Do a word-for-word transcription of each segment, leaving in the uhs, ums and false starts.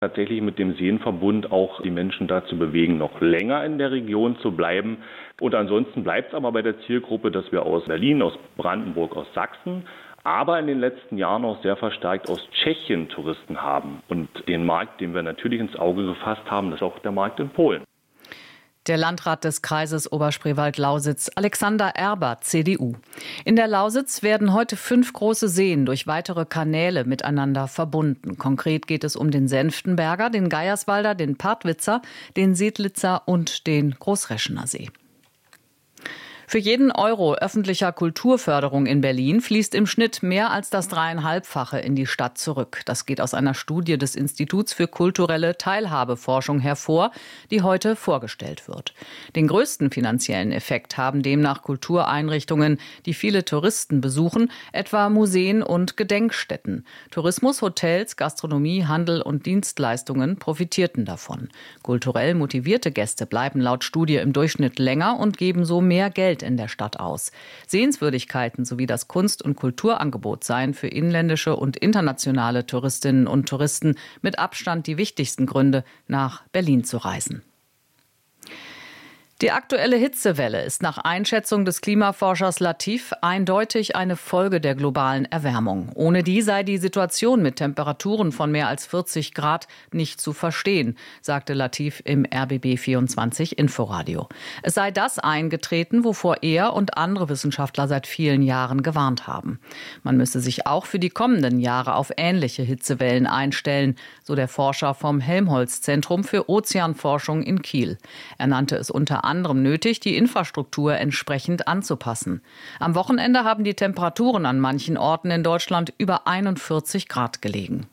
tatsächlich mit dem Seenverbund auch die Menschen dazu bewegen, noch länger in der Region zu bleiben. Und ansonsten bleibt es aber bei der Zielgruppe, dass wir aus Berlin, aus Brandenburg, aus Sachsen, aber in den letzten Jahren auch sehr verstärkt aus Tschechien Touristen haben. Und den Markt, den wir natürlich ins Auge gefasst haben, das ist auch der Markt in Polen. Der Landrat des Kreises Oberspreewald-Lausitz, Alexander Erber, C D U. In der Lausitz werden heute fünf große Seen durch weitere Kanäle miteinander verbunden. Konkret geht es um den Senftenberger, den Geierswalder, den Partwitzer, den Sedlitzer und den Großreschener See. Für jeden Euro öffentlicher Kulturförderung in Berlin fließt im Schnitt mehr als das dreieinhalbfache in die Stadt zurück. Das geht aus einer Studie des Instituts für kulturelle Teilhabeforschung hervor, die heute vorgestellt wird. Den größten finanziellen Effekt haben demnach Kultureinrichtungen, die viele Touristen besuchen, etwa Museen und Gedenkstätten. Tourismus, Hotels, Gastronomie, Handel und Dienstleistungen profitierten davon. Kulturell motivierte Gäste bleiben laut Studie im Durchschnitt länger und geben so mehr Geld in der Stadt aus. Sehenswürdigkeiten sowie das Kunst- und Kulturangebot seien für inländische und internationale Touristinnen und Touristen mit Abstand die wichtigsten Gründe, nach Berlin zu reisen. Die aktuelle Hitzewelle ist nach Einschätzung des Klimaforschers Latif eindeutig eine Folge der globalen Erwärmung. Ohne die sei die Situation mit Temperaturen von mehr als vierzig Grad nicht zu verstehen, sagte Latif im R B B vierundzwanzig Inforadio. Es sei das eingetreten, wovor er und andere Wissenschaftler seit vielen Jahren gewarnt haben. Man müsse sich auch für die kommenden Jahre auf ähnliche Hitzewellen einstellen, so der Forscher vom Helmholtz-Zentrum für Ozeanforschung in Kiel. Er nannte es unter anderem nötig, die Infrastruktur entsprechend anzupassen. Am Wochenende haben die Temperaturen an manchen Orten in Deutschland über einundvierzig Grad gelegen.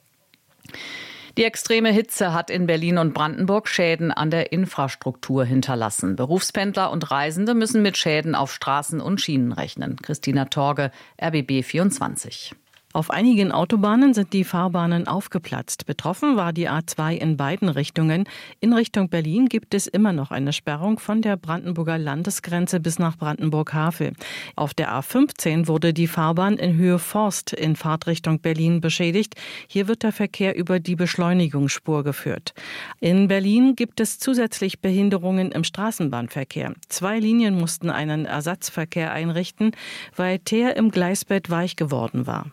Die extreme Hitze hat in Berlin und Brandenburg Schäden an der Infrastruktur hinterlassen. Berufspendler und Reisende müssen mit Schäden auf Straßen und Schienen rechnen. Christina Torge, R B B vierundzwanzig. Auf einigen Autobahnen sind die Fahrbahnen aufgeplatzt. Betroffen war die A zwei in beiden Richtungen. In Richtung Berlin gibt es immer noch eine Sperrung von der Brandenburger Landesgrenze bis nach Brandenburg-Havel. Auf der A fünfzehn wurde die Fahrbahn in Höhe Forst in Fahrtrichtung Berlin beschädigt. Hier wird der Verkehr über die Beschleunigungsspur geführt. In Berlin gibt es zusätzlich Behinderungen im Straßenbahnverkehr. Zwei Linien mussten einen Ersatzverkehr einrichten, weil Teer im Gleisbett weich geworden war.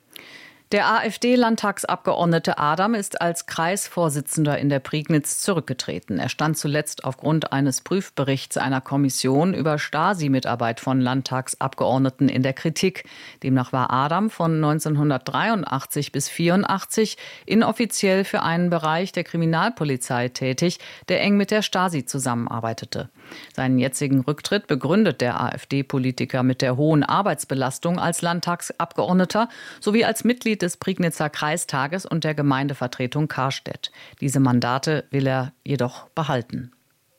Der AfD-Landtagsabgeordnete Adam ist als Kreisvorsitzender in der Prignitz zurückgetreten. Er stand zuletzt aufgrund eines Prüfberichts einer Kommission über Stasi-Mitarbeit von Landtagsabgeordneten in der Kritik. Demnach war Adam von neunzehnhundertdreiundachtzig bis vierundachtzig inoffiziell für einen Bereich der Kriminalpolizei tätig, der eng mit der Stasi zusammenarbeitete. Seinen jetzigen Rücktritt begründet der AfD-Politiker mit der hohen Arbeitsbelastung als Landtagsabgeordneter sowie als Mitglied des Prignitzer Kreistages und der Gemeindevertretung Karstedt. Diese Mandate will er jedoch behalten.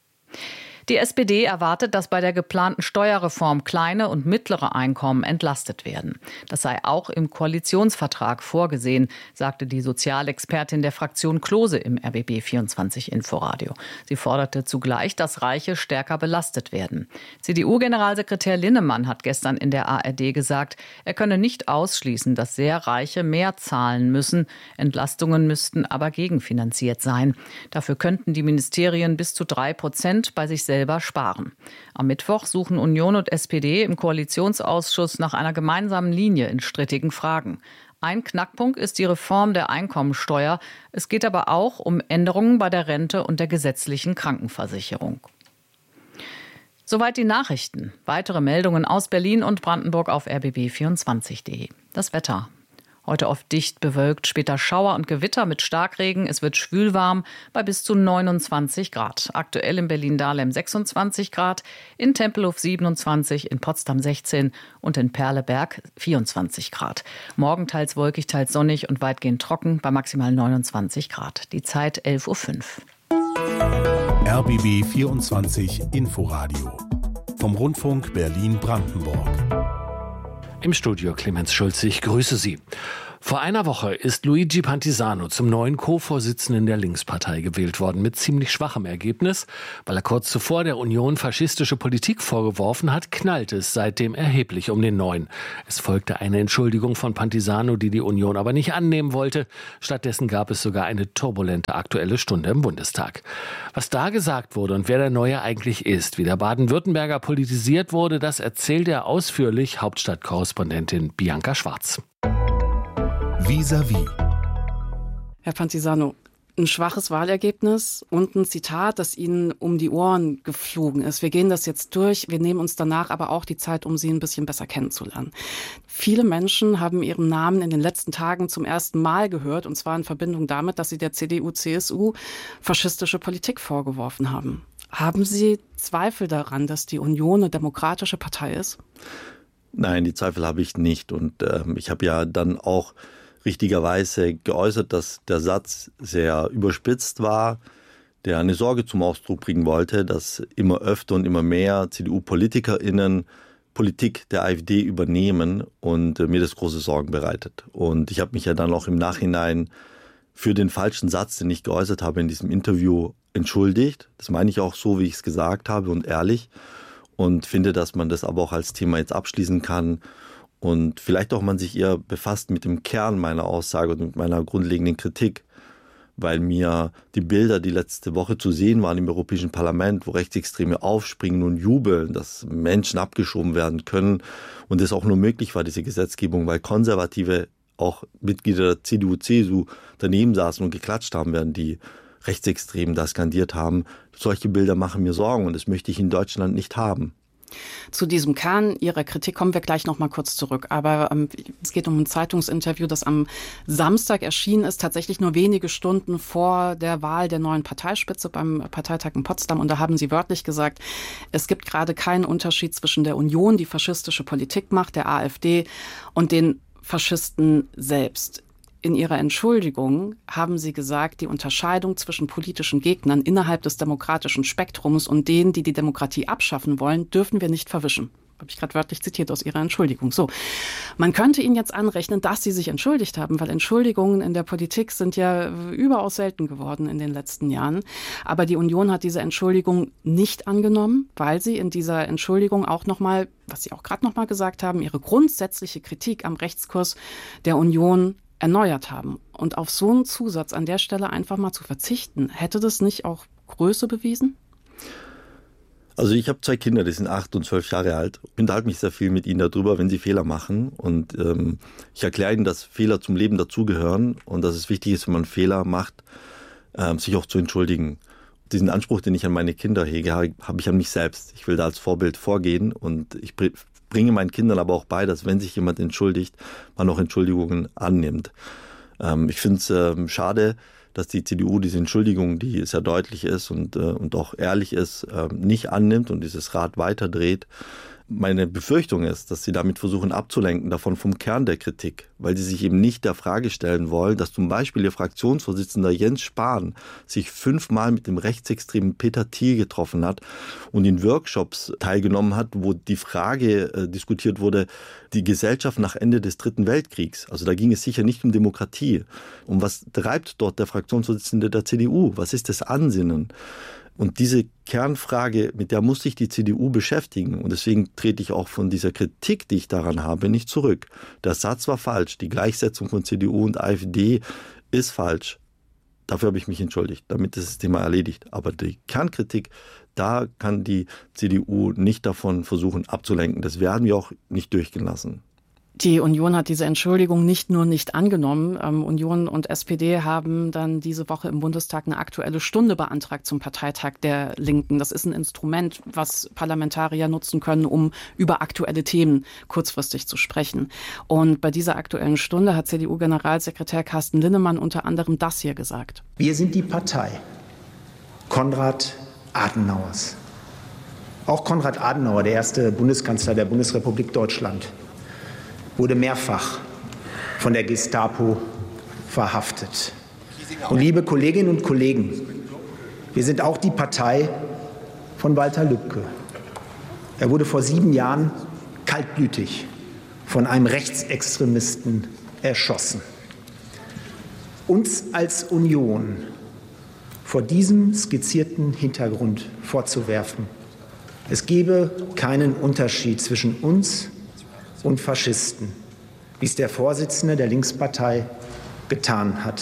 Die S P D erwartet, dass bei der geplanten Steuerreform kleine und mittlere Einkommen entlastet werden. Das sei auch im Koalitionsvertrag vorgesehen, sagte die Sozialexpertin der Fraktion Klose im R B B vierundzwanzig Inforadio. Sie forderte zugleich, dass Reiche stärker belastet werden. C D U-Generalsekretär Linnemann hat gestern in der A R D gesagt, er könne nicht ausschließen, dass sehr Reiche mehr zahlen müssen. Entlastungen müssten aber gegenfinanziert sein. Dafür könnten die Ministerien bis zu drei Prozent bei sich selbst selber sparen. Am Mittwoch suchen Union und S P D im Koalitionsausschuss nach einer gemeinsamen Linie in strittigen Fragen. Ein Knackpunkt ist die Reform der Einkommensteuer. Es geht aber auch um Änderungen bei der Rente und der gesetzlichen Krankenversicherung. Soweit die Nachrichten. Weitere Meldungen aus Berlin und Brandenburg auf r b b vierundzwanzig punkt de. Das Wetter. Heute oft dicht bewölkt, später Schauer und Gewitter mit Starkregen. Es wird schwülwarm bei bis zu neunundzwanzig Grad. Aktuell in Berlin-Dahlem sechsundzwanzig Grad, in Tempelhof siebenundzwanzig, in Potsdam sechzehn und in Perleberg vierundzwanzig Grad. Morgen teils wolkig, teils sonnig und weitgehend trocken bei maximal neunundzwanzig Grad. Die Zeit elf Uhr fünf. R B B vierundzwanzig Inforadio vom Rundfunk Berlin-Brandenburg. Im Studio Clemens Schulze, ich grüße Sie. Vor einer Woche ist Luigi Pantisano zum neuen Co-Vorsitzenden der Linkspartei gewählt worden, mit ziemlich schwachem Ergebnis. Weil er kurz zuvor der Union faschistische Politik vorgeworfen hat, knallt es seitdem erheblich um den Neuen. Es folgte eine Entschuldigung von Pantisano, die die Union aber nicht annehmen wollte. Stattdessen gab es sogar eine turbulente Aktuelle Stunde im Bundestag. Was da gesagt wurde und wer der Neue eigentlich ist, wie der Baden-Württemberger politisiert wurde, das erzählt er ausführlich Hauptstadtkorrespondentin Bianca Schwarz. Vis-à-vis. Herr Pantisano, ein schwaches Wahlergebnis und ein Zitat, das Ihnen um die Ohren geflogen ist. Wir gehen das jetzt durch, wir nehmen uns danach aber auch die Zeit, um Sie ein bisschen besser kennenzulernen. Viele Menschen haben Ihren Namen in den letzten Tagen zum ersten Mal gehört, und zwar in Verbindung damit, dass Sie der C D U C S U faschistische Politik vorgeworfen haben. Haben Sie Zweifel daran, dass die Union eine demokratische Partei ist? Nein, die Zweifel habe ich nicht. Und äh, ich habe ja dann auch richtigerweise geäußert, dass der Satz sehr überspitzt war, der eine Sorge zum Ausdruck bringen wollte, dass immer öfter und immer mehr C D U-PolitikerInnen Politik der AfD übernehmen und äh, mir das große Sorgen bereitet. Und ich habe mich ja dann auch im Nachhinein für den falschen Satz, den ich geäußert habe in diesem Interview, entschuldigt. Das meine ich auch so, wie ich es gesagt habe und ehrlich. Und finde, dass man das aber auch als Thema jetzt abschließen kann. Und vielleicht auch man sich eher befasst mit dem Kern meiner Aussage und mit meiner grundlegenden Kritik, weil mir die Bilder, die letzte Woche zu sehen waren im Europäischen Parlament, wo Rechtsextreme aufspringen und jubeln, dass Menschen abgeschoben werden können und es auch nur möglich war, diese Gesetzgebung, weil Konservative, auch Mitglieder der C D U, C S U daneben saßen und geklatscht haben, während die Rechtsextremen da skandiert haben. Solche Bilder machen mir Sorgen und das möchte ich in Deutschland nicht haben. Zu diesem Kern Ihrer Kritik kommen wir gleich noch mal kurz zurück. Aber ähm, es geht um ein Zeitungsinterview, das am Samstag erschienen ist, tatsächlich nur wenige Stunden vor der Wahl der neuen Parteispitze beim Parteitag in Potsdam. Und da haben Sie wörtlich gesagt, es gibt gerade keinen Unterschied zwischen der Union, die faschistische Politik macht, der AfD, und den Faschisten selbst. In Ihrer Entschuldigung haben Sie gesagt, die Unterscheidung zwischen politischen Gegnern innerhalb des demokratischen Spektrums und denen, die die Demokratie abschaffen wollen, dürfen wir nicht verwischen. Habe ich gerade wörtlich zitiert aus Ihrer Entschuldigung. So, man könnte Ihnen jetzt anrechnen, dass Sie sich entschuldigt haben, weil Entschuldigungen in der Politik sind ja überaus selten geworden in den letzten Jahren. Aber die Union hat diese Entschuldigung nicht angenommen, weil sie in dieser Entschuldigung auch nochmal, was Sie auch gerade nochmal gesagt haben, ihre grundsätzliche Kritik am Rechtskurs der Union erneuert haben. Und auf so einen Zusatz an der Stelle einfach mal zu verzichten, hätte das nicht auch Größe bewiesen? Also ich habe zwei Kinder, die sind acht und zwölf Jahre alt. Ich unterhalte mich sehr viel mit ihnen darüber, wenn sie Fehler machen. Und ähm, ich erkläre ihnen, dass Fehler zum Leben dazugehören und dass es wichtig ist, wenn man Fehler macht, ähm, sich auch zu entschuldigen. Diesen Anspruch, den ich an meine Kinder hege, habe ich an mich selbst. Ich will da als Vorbild vorgehen und ich bringe meinen Kindern aber auch bei, dass wenn sich jemand entschuldigt, man auch Entschuldigungen annimmt. Ähm, ich finde es ähm, schade, dass die C D U diese Entschuldigung, die sehr deutlich ist und, äh, und auch ehrlich ist, äh, nicht annimmt und dieses Rad weiterdreht. Meine Befürchtung ist, dass sie damit versuchen abzulenken davon vom Kern der Kritik, weil sie sich eben nicht der Frage stellen wollen, dass zum Beispiel ihr Fraktionsvorsitzender Jens Spahn sich fünfmal mit dem rechtsextremen Peter Thiel getroffen hat und in Workshops teilgenommen hat, wo die Frage äh, diskutiert wurde, die Gesellschaft nach Ende des Dritten Weltkriegs. Also da ging es sicher nicht um Demokratie. Um was treibt dort der Fraktionsvorsitzende der C D U? Was ist das Ansinnen? Und diese Kernfrage, mit der muss sich die C D U beschäftigen. Und deswegen trete ich auch von dieser Kritik, die ich daran habe, nicht zurück. Der Satz war falsch. Die Gleichsetzung von C D U und AfD ist falsch. Dafür habe ich mich entschuldigt. Damit ist das Thema erledigt. Aber die Kernkritik, da kann die C D U nicht davon versuchen abzulenken. Das werden wir auch nicht durchgehen lassen. Die Union hat diese Entschuldigung nicht nur nicht angenommen. Ähm, Union und S P D haben dann diese Woche im Bundestag eine Aktuelle Stunde beantragt zum Parteitag der Linken. Das ist ein Instrument, was Parlamentarier nutzen können, um über aktuelle Themen kurzfristig zu sprechen. Und bei dieser Aktuellen Stunde hat C D U-Generalsekretär Carsten Linnemann unter anderem das hier gesagt. Wir sind die Partei Konrad Adenauers. Auch Konrad Adenauer, der erste Bundeskanzler der Bundesrepublik Deutschland, wurde mehrfach von der Gestapo verhaftet. Und liebe Kolleginnen und Kollegen, wir sind auch die Partei von Walter Lübcke. Er wurde vor sieben Jahren kaltblütig von einem Rechtsextremisten erschossen. Uns als Union vor diesem skizzierten Hintergrund vorzuwerfen, es gebe keinen Unterschied zwischen uns und Faschisten, wie es der Vorsitzende der Linkspartei getan hat,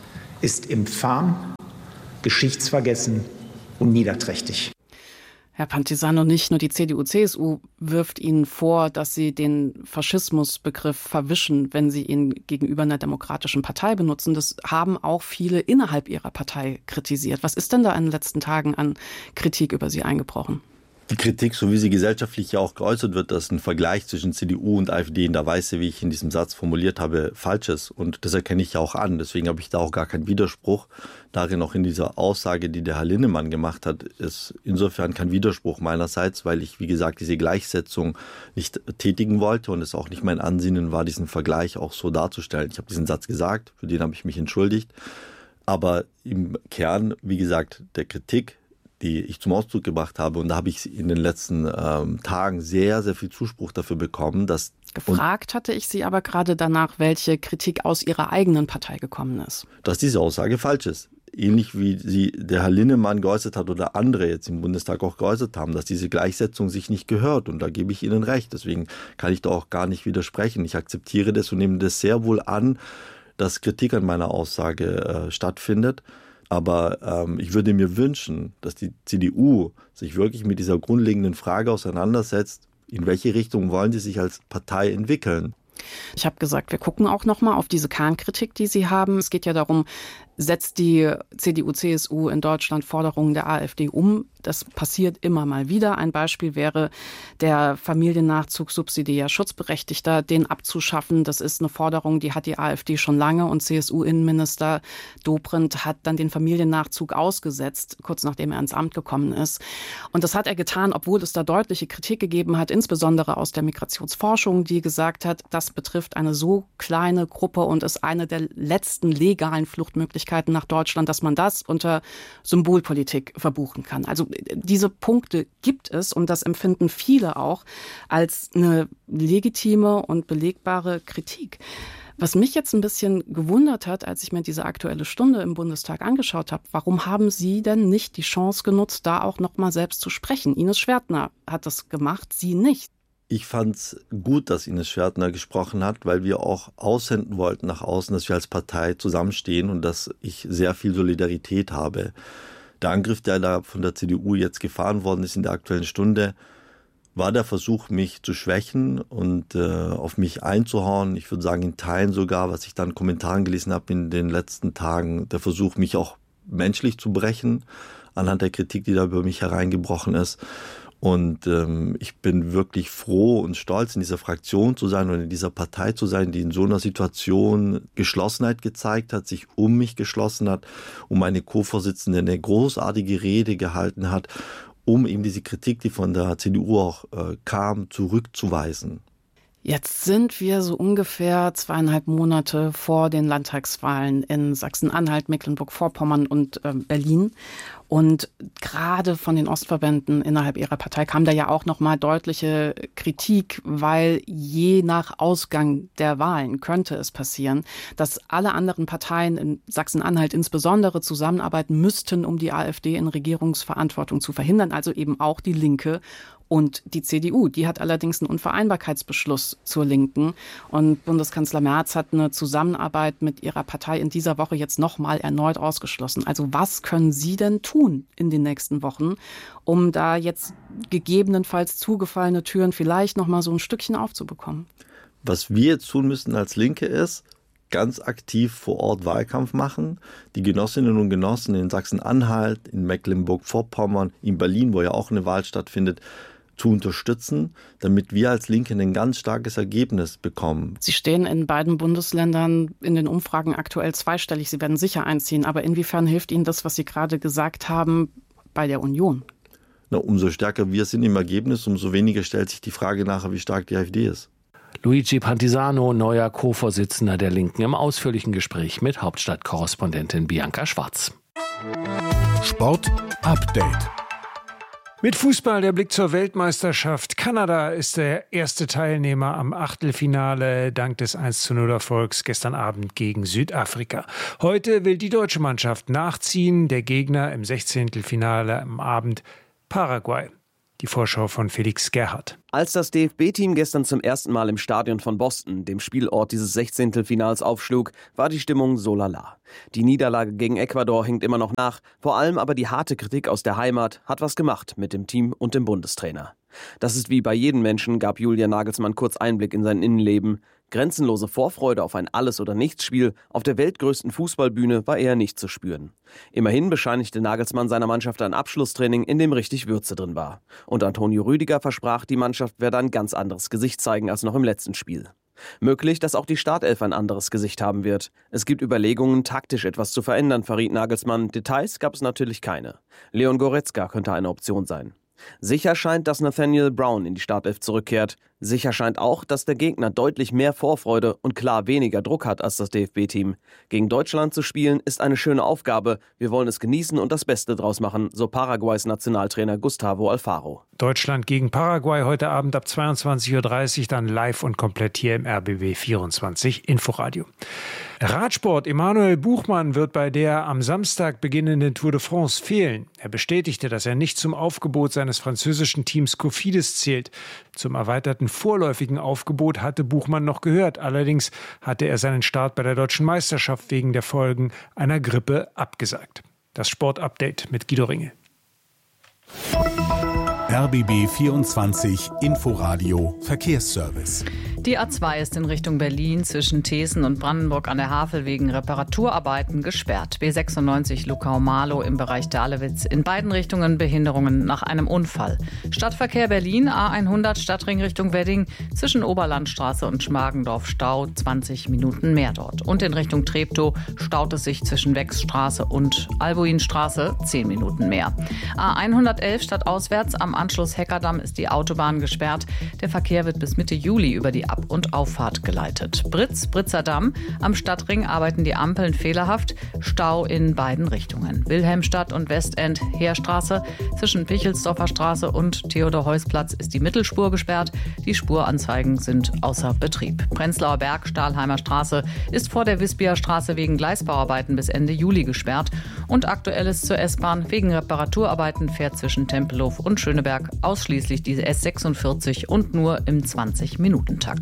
ist infam, geschichtsvergessen und niederträchtig. Herr Pantisano, nicht nur die C D U C S U wirft Ihnen vor, dass Sie den Faschismusbegriff verwischen, wenn Sie ihn gegenüber einer demokratischen Partei benutzen. Das haben auch viele innerhalb Ihrer Partei kritisiert. Was ist denn da in den letzten Tagen an Kritik über Sie eingebrochen? Die Kritik, so wie sie gesellschaftlich ja auch geäußert wird, dass ein Vergleich zwischen C D U und AfD in der Weise, wie ich in diesem Satz formuliert habe, falsch ist. Und das erkenne ich ja auch an. Deswegen habe ich da auch gar keinen Widerspruch. Darin auch in dieser Aussage, die der Herr Linnemann gemacht hat, ist insofern kein Widerspruch meinerseits, weil ich, wie gesagt, diese Gleichsetzung nicht tätigen wollte und es auch nicht mein Ansinnen war, diesen Vergleich auch so darzustellen. Ich habe diesen Satz gesagt, für den habe ich mich entschuldigt. Aber im Kern, wie gesagt, der Kritik, die ich zum Ausdruck gebracht habe. Und da habe ich in den letzten ähm, Tagen sehr, sehr viel Zuspruch dafür bekommen, dass... Gefragt hatte ich Sie aber gerade danach, welche Kritik aus Ihrer eigenen Partei gekommen ist. Dass diese Aussage falsch ist. Ähnlich wie sie der Herr Linnemann geäußert hat oder andere jetzt im Bundestag auch geäußert haben, dass diese Gleichsetzung sich nicht gehört. Und da gebe ich Ihnen recht. Deswegen kann ich da auch gar nicht widersprechen. Ich akzeptiere das und nehme das sehr wohl an, dass Kritik an meiner Aussage äh, stattfindet. Aber ähm, ich würde mir wünschen, dass die C D U sich wirklich mit dieser grundlegenden Frage auseinandersetzt, in welche Richtung wollen sie sich als Partei entwickeln. Ich habe gesagt, wir gucken auch noch mal auf diese Kernkritik, die Sie haben. Es geht ja darum, setzt die C D U C S U in Deutschland Forderungen der AfD um? Das passiert immer mal wieder. Ein Beispiel wäre der Familiennachzug subsidiär Schutzberechtigter, den abzuschaffen. Das ist eine Forderung, die hat die AfD schon lange und C S U-Innenminister Dobrindt hat dann den Familiennachzug ausgesetzt, kurz nachdem er ins Amt gekommen ist. Und das hat er getan, obwohl es da deutliche Kritik gegeben hat, insbesondere aus der Migrationsforschung, die gesagt hat, das betrifft eine so kleine Gruppe und ist eine der letzten legalen Fluchtmöglichkeiten nach Deutschland, dass man das unter Symbolpolitik verbuchen kann. Also diese Punkte gibt es und das empfinden viele auch als eine legitime und belegbare Kritik. Was mich jetzt ein bisschen gewundert hat, als ich mir diese Aktuelle Stunde im Bundestag angeschaut habe, warum haben Sie denn nicht die Chance genutzt, da auch noch mal selbst zu sprechen? Ines Schwertner hat das gemacht, Sie nicht. Ich fand es gut, dass Ines Schwertner gesprochen hat, weil wir auch aussenden wollten nach außen, dass wir als Partei zusammenstehen und dass ich sehr viel Solidarität habe. Der Angriff, der da von der C D U jetzt gefahren worden ist in der Aktuellen Stunde, war der Versuch, mich zu schwächen und äh, auf mich einzuhauen. Ich würde sagen, in Teilen sogar, was ich dann in Kommentaren gelesen habe in den letzten Tagen, der Versuch, mich auch menschlich zu brechen, anhand der Kritik, die da über mich hereingebrochen ist. Und ähm, ich bin wirklich froh und stolz, in dieser Fraktion zu sein und in dieser Partei zu sein, die in so einer Situation Geschlossenheit gezeigt hat, sich um mich geschlossen hat, um meine Co-Vorsitzende eine großartige Rede gehalten hat, um eben diese Kritik, die von der C D U auch äh, kam, zurückzuweisen. Jetzt sind wir so ungefähr zweieinhalb Monate vor den Landtagswahlen in Sachsen-Anhalt, Mecklenburg-Vorpommern und äh, Berlin. Und gerade von den Ostverbänden innerhalb ihrer Partei kam da ja auch nochmal deutliche Kritik, weil je nach Ausgang der Wahlen könnte es passieren, dass alle anderen Parteien in Sachsen-Anhalt insbesondere zusammenarbeiten müssten, um die AfD in Regierungsverantwortung zu verhindern, also eben auch die Linke und die C D U. Die hat allerdings einen Unvereinbarkeitsbeschluss zur Linken. Und Bundeskanzler Merz hat eine Zusammenarbeit mit ihrer Partei in dieser Woche jetzt nochmal erneut ausgeschlossen. Also was können Sie denn tun in den nächsten Wochen, um da jetzt gegebenenfalls zugefallene Türen vielleicht nochmal so ein Stückchen aufzubekommen? Was wir jetzt tun müssen als Linke ist, ganz aktiv vor Ort Wahlkampf machen. Die Genossinnen und Genossen in Sachsen-Anhalt, in Mecklenburg-Vorpommern, in Berlin, wo ja auch eine Wahl stattfindet, zu unterstützen, damit wir als Linke ein ganz starkes Ergebnis bekommen. Sie stehen in beiden Bundesländern in den Umfragen aktuell zweistellig. Sie werden sicher einziehen. Aber inwiefern hilft Ihnen das, was Sie gerade gesagt haben, bei der Union? Na, umso stärker wir sind im Ergebnis, umso weniger stellt sich die Frage nachher, wie stark die AfD ist. Luigi Pantisano, neuer Co-Vorsitzender der Linken, im ausführlichen Gespräch mit Hauptstadtkorrespondentin Bianca Schwarz. Sport Update. Mit Fußball der Blick zur Weltmeisterschaft. Kanada ist der erste Teilnehmer am Achtelfinale dank des eins zu null Erfolgs gestern Abend gegen Südafrika. Heute will die deutsche Mannschaft nachziehen. Der Gegner im Sechzehntelfinale am Abend Paraguay. Die Vorschau von Felix Gerhardt. Als das D F B-Team gestern zum ersten Mal im Stadion von Boston, dem Spielort dieses Sechzehntelfinals, aufschlug, war die Stimmung so lala. Die Niederlage gegen Ecuador hinkt immer noch nach, vor allem aber die harte Kritik aus der Heimat hat was gemacht mit dem Team und dem Bundestrainer. Das ist wie bei jedem Menschen, gab Julian Nagelsmann kurz Einblick in sein Innenleben. Grenzenlose Vorfreude auf ein Alles-oder-Nichts-Spiel auf der weltgrößten Fußballbühne war eher nicht zu spüren. Immerhin bescheinigte Nagelsmann seiner Mannschaft ein Abschlusstraining, in dem richtig Würze drin war. Und Antonio Rüdiger versprach, die Mannschaft werde ein ganz anderes Gesicht zeigen als noch im letzten Spiel. Möglich, dass auch die Startelf ein anderes Gesicht haben wird. Es gibt Überlegungen, taktisch etwas zu verändern, verriet Nagelsmann. Details gab es natürlich keine. Leon Goretzka könnte eine Option sein. Sicher scheint, dass Nathaniel Brown in die Startelf zurückkehrt. Sicher scheint auch, dass der Gegner deutlich mehr Vorfreude und klar weniger Druck hat als das D F B-Team. Gegen Deutschland zu spielen ist eine schöne Aufgabe. Wir wollen es genießen und das Beste draus machen, so Paraguays Nationaltrainer Gustavo Alfaro. Deutschland gegen Paraguay heute Abend ab zweiundzwanzig Uhr dreißig, dann live und komplett hier im R B B vierundzwanzig Inforadio. Radsport. Emanuel Buchmann wird bei der am Samstag beginnenden Tour de France fehlen. Er bestätigte, dass er nicht zum Aufgebot seines französischen Teams Cofidis zählt. Zum erweiterten vorläufigen Aufgebot hatte Buchmann noch gehört. Allerdings hatte er seinen Start bei der Deutschen Meisterschaft wegen der Folgen einer Grippe abgesagt. Das Sportupdate mit Guido Ringe. R B B vierundzwanzig Inforadio Verkehrsservice. Die A zwei ist in Richtung Berlin zwischen Thesen und Brandenburg an der Havel wegen Reparaturarbeiten gesperrt. B sechsundneunzig Luckau-Marlow im Bereich Dahlewitz. In beiden Richtungen Behinderungen nach einem Unfall. Stadtverkehr Berlin A hundert Stadtring Richtung Wedding zwischen Oberlandstraße und Schmargendorf Stau, zwanzig Minuten mehr dort. Und in Richtung Treptow staut es sich zwischen Wechsstraße und Albuinstraße, zehn Minuten mehr. A hundertelf stadtauswärts am Anschluss Heckerdamm ist die Autobahn gesperrt. Der Verkehr wird bis Mitte Juli über die Ab- und Auffahrt geleitet. Britz, Britzer Damm. Am Stadtring arbeiten die Ampeln fehlerhaft. Stau in beiden Richtungen. Wilhelmstadt und Westend Heerstraße. Zwischen Pichelsdorfer Straße und Theodor-Heuss-Platz ist die Mittelspur gesperrt. Die Spuranzeigen sind außer Betrieb. Prenzlauer Berg, Stahlheimer Straße ist vor der Wispia Straße wegen Gleisbauarbeiten bis Ende Juli gesperrt. Und Aktuelles zur S-Bahn. Wegen Reparaturarbeiten fährt zwischen Tempelhof und Schöneberg ausschließlich die S sechsundvierzig und nur im zwanzig-Minuten-Takt.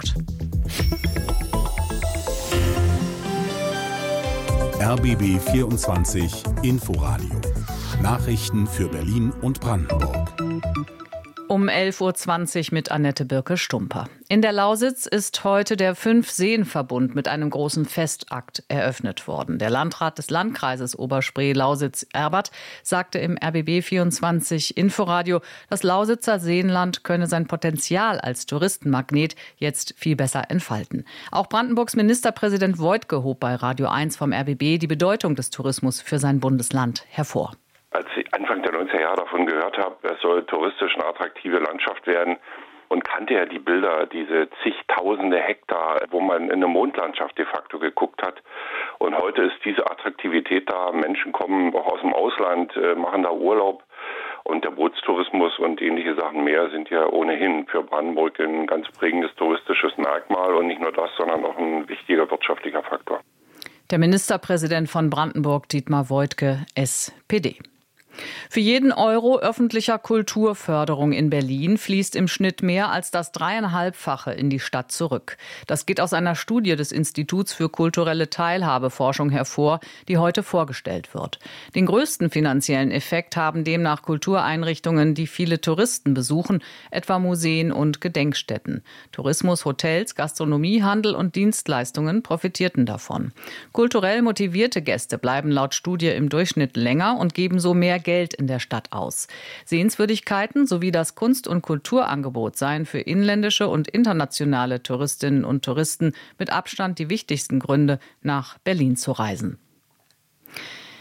R B B vierundzwanzig Inforadio. Nachrichten für Berlin und Brandenburg. Um elf Uhr zwanzig mit Annette Birke-Stumper. In der Lausitz ist heute der Fünf-Seen-Verbund mit einem großen Festakt eröffnet worden. Der Landrat des Landkreises Oberspree-Lausitz, Erbert, sagte im R B B vierundzwanzig Inforadio, das Lausitzer Seenland könne sein Potenzial als Touristenmagnet jetzt viel besser entfalten. Auch Brandenburgs Ministerpräsident Woidke hob bei Radio eins vom R B B die Bedeutung des Tourismus für sein Bundesland hervor. Als ich Anfang der neunziger Jahre davon gehört habe, es soll touristisch eine attraktive Landschaft werden, und kannte ja die Bilder, diese zigtausende Hektar, wo man in eine Mondlandschaft de facto geguckt hat. Und heute ist diese Attraktivität da. Menschen kommen auch aus dem Ausland, machen da Urlaub. Und der Bootstourismus und ähnliche Sachen mehr sind ja ohnehin für Brandenburg ein ganz prägendes touristisches Merkmal. Und nicht nur das, sondern auch ein wichtiger wirtschaftlicher Faktor. Der Ministerpräsident von Brandenburg, Dietmar Woidke, S P D. Für jeden Euro öffentlicher Kulturförderung in Berlin fließt im Schnitt mehr als das dreieinhalbfache in die Stadt zurück. Das geht aus einer Studie des Instituts für kulturelle Teilhabeforschung hervor, die heute vorgestellt wird. Den größten finanziellen Effekt haben demnach Kultureinrichtungen, die viele Touristen besuchen, etwa Museen und Gedenkstätten. Tourismus, Hotels, Gastronomie, Handel und Dienstleistungen profitierten davon. Kulturell motivierte Gäste bleiben laut Studie im Durchschnitt länger und geben so mehr Geld in der Stadt aus. Sehenswürdigkeiten sowie das Kunst- und Kulturangebot seien für inländische und internationale Touristinnen und Touristen mit Abstand die wichtigsten Gründe, nach Berlin zu reisen.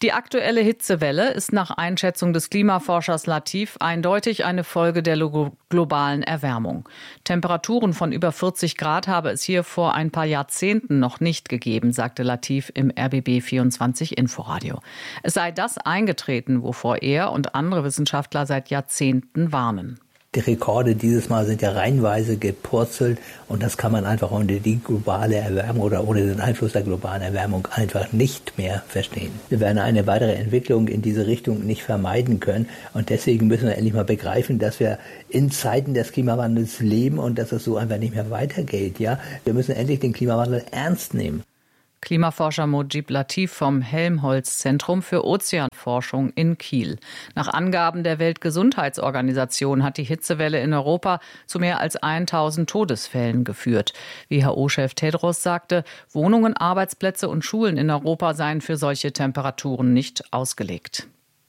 Die aktuelle Hitzewelle ist nach Einschätzung des Klimaforschers Latif eindeutig eine Folge der globalen Erwärmung. Temperaturen von über vierzig Grad habe es hier vor ein paar Jahrzehnten noch nicht gegeben, sagte Latif im R B B vierundzwanzig Inforadio. Es sei das eingetreten, wovor er und andere Wissenschaftler seit Jahrzehnten warnen. Die Rekorde dieses Mal sind ja reihenweise gepurzelt und das kann man einfach ohne die globale Erwärmung oder ohne den Einfluss der globalen Erwärmung einfach nicht mehr verstehen. Wir werden eine weitere Entwicklung in diese Richtung nicht vermeiden können und deswegen müssen wir endlich mal begreifen, dass wir in Zeiten des Klimawandels leben und dass es so einfach nicht mehr weitergeht. Ja, wir müssen endlich den Klimawandel ernst nehmen. Klimaforscher Mojib Latif vom Helmholtz-Zentrum für Ozeanforschung in Kiel. Nach Angaben der Weltgesundheitsorganisation hat die Hitzewelle in Europa zu mehr als tausend Todesfällen geführt. W H O-Chef Tedros sagte, Wohnungen, Arbeitsplätze und Schulen in Europa seien für solche Temperaturen nicht ausgelegt.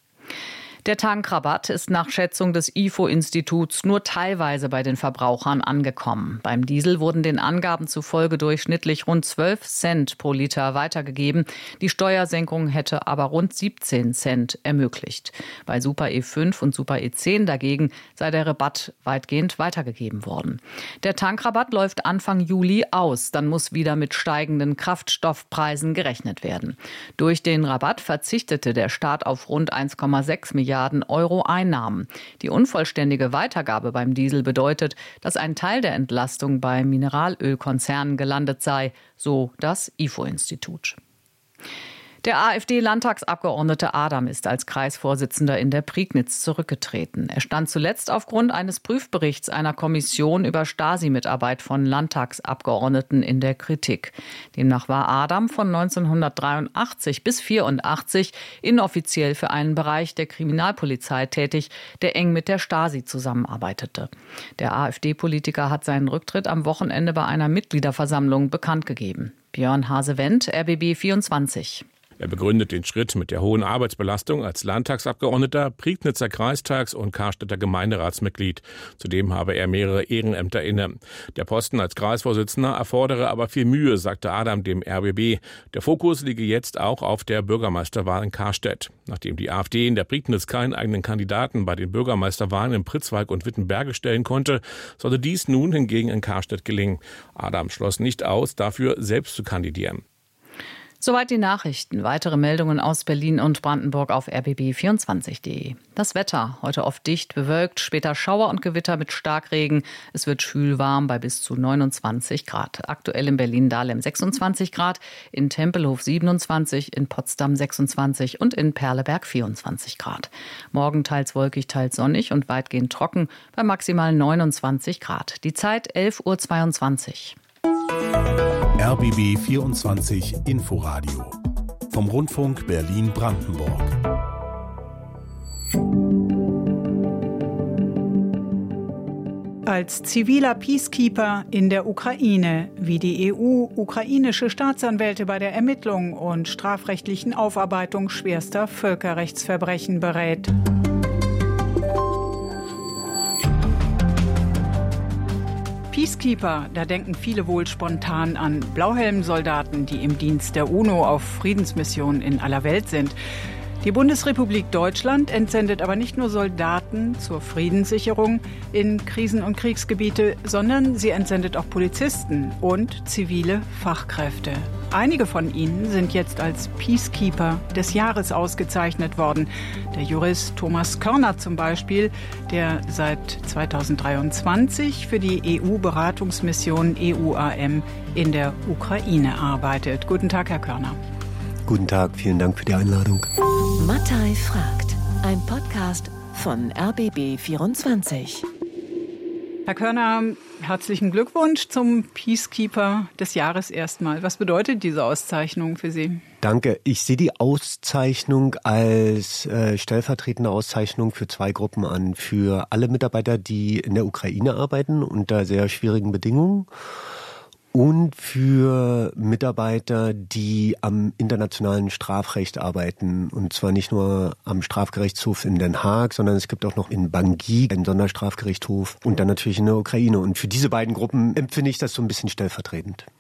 Der Tankrabatt ist nach Schätzung des I F O-Instituts nur teilweise bei den Verbrauchern angekommen. Beim Diesel wurden den Angaben zufolge durchschnittlich rund zwölf Cent pro Liter weitergegeben. Die Steuersenkung hätte aber rund siebzehn Cent ermöglicht. Bei Super E fünf und Super E zehn dagegen sei der Rabatt weitgehend weitergegeben worden. Der Tankrabatt läuft Anfang Juli aus. Dann muss wieder mit steigenden Kraftstoffpreisen gerechnet werden. Durch den Rabatt verzichtete der Staat auf rund eins Komma sechs Milliarden Euro Einnahmen. Die unvollständige Weitergabe beim Diesel bedeutet, dass ein Teil der Entlastung bei Mineralölkonzernen gelandet sei, so das I F O-Institut. Der AfD-Landtagsabgeordnete Adam ist als Kreisvorsitzender in der Prignitz zurückgetreten. Er stand zuletzt aufgrund eines Prüfberichts einer Kommission über Stasi-Mitarbeit von Landtagsabgeordneten in der Kritik. Demnach war Adam von neunzehnhundertdreiundachtzig bis vierundachtzig inoffiziell für einen Bereich der Kriminalpolizei tätig, der eng mit der Stasi zusammenarbeitete. Der AfD-Politiker hat seinen Rücktritt am Wochenende bei einer Mitgliederversammlung bekannt gegeben. Björn Hase-Wendt, R B B vierundzwanzig. Er begründet den Schritt mit der hohen Arbeitsbelastung als Landtagsabgeordneter, Prignitzer Kreistags- und Karstädter Gemeinderatsmitglied. Zudem habe er mehrere Ehrenämter inne. Der Posten als Kreisvorsitzender erfordere aber viel Mühe, sagte Adam dem R B B. Der Fokus liege jetzt auch auf der Bürgermeisterwahl in Karstedt. Nachdem die AfD in der Prignitz keinen eigenen Kandidaten bei den Bürgermeisterwahlen in Pritzwalk und Wittenberge stellen konnte, sollte dies nun hingegen in Karstedt gelingen. Adam schloss nicht aus, dafür selbst zu kandidieren. Soweit die Nachrichten. Weitere Meldungen aus Berlin und Brandenburg auf r b b vierundzwanzig punkt de. Das Wetter. Heute oft dicht bewölkt, später Schauer und Gewitter mit Starkregen. Es wird schwül warm bei bis zu neunundzwanzig Grad. Aktuell in Berlin-Dahlem sechsundzwanzig Grad, in Tempelhof siebenundzwanzig, in Potsdam sechsundzwanzig und in Perleberg vierundzwanzig Grad. Morgen teils wolkig, teils sonnig und weitgehend trocken bei maximal neunundzwanzig Grad. Die Zeit elf Uhr zweiundzwanzig. R B B vierundzwanzig Inforadio vom Rundfunk Berlin-Brandenburg. Als ziviler Peacekeeper in der Ukraine, wie die E U ukrainische Staatsanwälte bei der Ermittlung und strafrechtlichen Aufarbeitung schwerster Völkerrechtsverbrechen berät. Peacekeeper, da denken viele wohl spontan an Blauhelmsoldaten, die im Dienst der UNO auf Friedensmissionen in aller Welt sind. Die Bundesrepublik Deutschland entsendet aber nicht nur Soldaten zur Friedenssicherung in Krisen- und Kriegsgebiete, sondern sie entsendet auch Polizisten und zivile Fachkräfte. Einige von ihnen sind jetzt als Peacekeeper des Jahres ausgezeichnet worden. Der Jurist Thomas Körner zum Beispiel, der seit zweitausenddreiundzwanzig für die E U-Beratungsmission E U A M in der Ukraine arbeitet. Guten Tag, Herr Körner. Guten Tag, vielen Dank für die Einladung. Mattei fragt, ein Podcast von R B B vierundzwanzig. Herr Körner, herzlichen Glückwunsch zum Peacekeeper des Jahres erstmal. Was bedeutet diese Auszeichnung für Sie? Danke. Ich sehe die Auszeichnung als äh, stellvertretende Auszeichnung für zwei Gruppen an. Für alle Mitarbeiter, die in der Ukraine arbeiten unter sehr schwierigen Bedingungen. Und für Mitarbeiter, die am internationalen Strafrecht arbeiten. Und zwar nicht nur am Strafgerichtshof in Den Haag, sondern es gibt auch noch in Bangui einen Sonderstrafgerichtshof und dann natürlich in der Ukraine. Und für diese beiden Gruppen empfinde ich das so ein bisschen stellvertretend.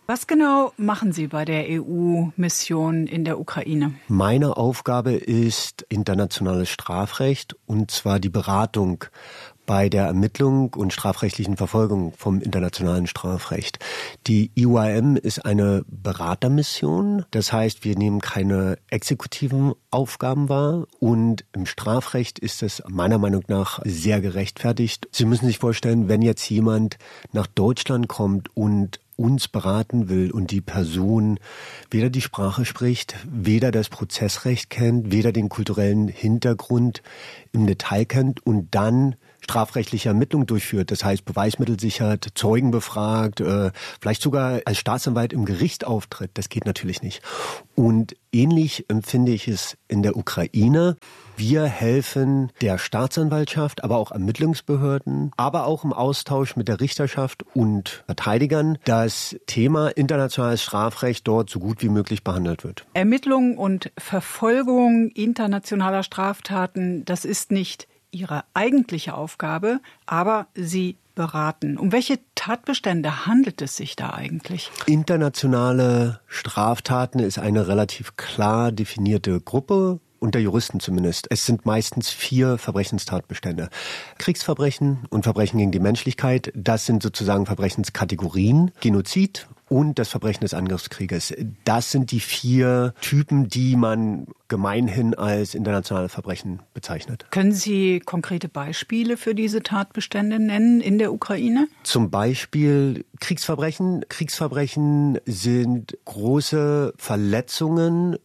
Was genau machen Sie bei der E U-Mission in der Ukraine? Meine Aufgabe ist internationales Strafrecht, und zwar die Beratung bei der Ermittlung und strafrechtlichen Verfolgung vom internationalen Strafrecht. Die E U A M ist eine Beratermission, das heißt, wir nehmen keine exekutiven Aufgaben wahr, und im Strafrecht ist es meiner Meinung nach sehr gerechtfertigt. Sie müssen sich vorstellen, wenn jetzt jemand nach Deutschland kommt und uns beraten will und die Person weder die Sprache spricht, weder das Prozessrecht kennt, weder den kulturellen Hintergrund im Detail kennt und dann strafrechtliche Ermittlungen durchführt, das heißt Beweismittel sichert, Zeugen befragt, äh, vielleicht sogar als Staatsanwalt im Gericht auftritt, das geht natürlich nicht. Und ähnlich empfinde ich es in der Ukraine. Wir helfen der Staatsanwaltschaft, aber auch Ermittlungsbehörden, aber auch im Austausch mit der Richterschaft und Verteidigern, das Thema internationales Strafrecht dort so gut wie möglich behandelt wird. Ermittlung und Verfolgung internationaler Straftaten, das ist nicht Ihre eigentliche Aufgabe, aber Sie beraten. Um welche Tatbestände handelt es sich da eigentlich? Internationale Straftaten ist eine relativ klar definierte Gruppe, unter Juristen zumindest. Es sind meistens vier Verbrechenstatbestände. Kriegsverbrechen und Verbrechen gegen die Menschlichkeit, das sind sozusagen Verbrechenskategorien. Genozid und das Verbrechen des Angriffskrieges. Das sind die vier Typen, die man gemeinhin als internationale Verbrechen bezeichnet. Können Sie konkrete Beispiele für diese Tatbestände nennen in der Ukraine? Zum Beispiel Kriegsverbrechen. Kriegsverbrechen sind große Verletzungen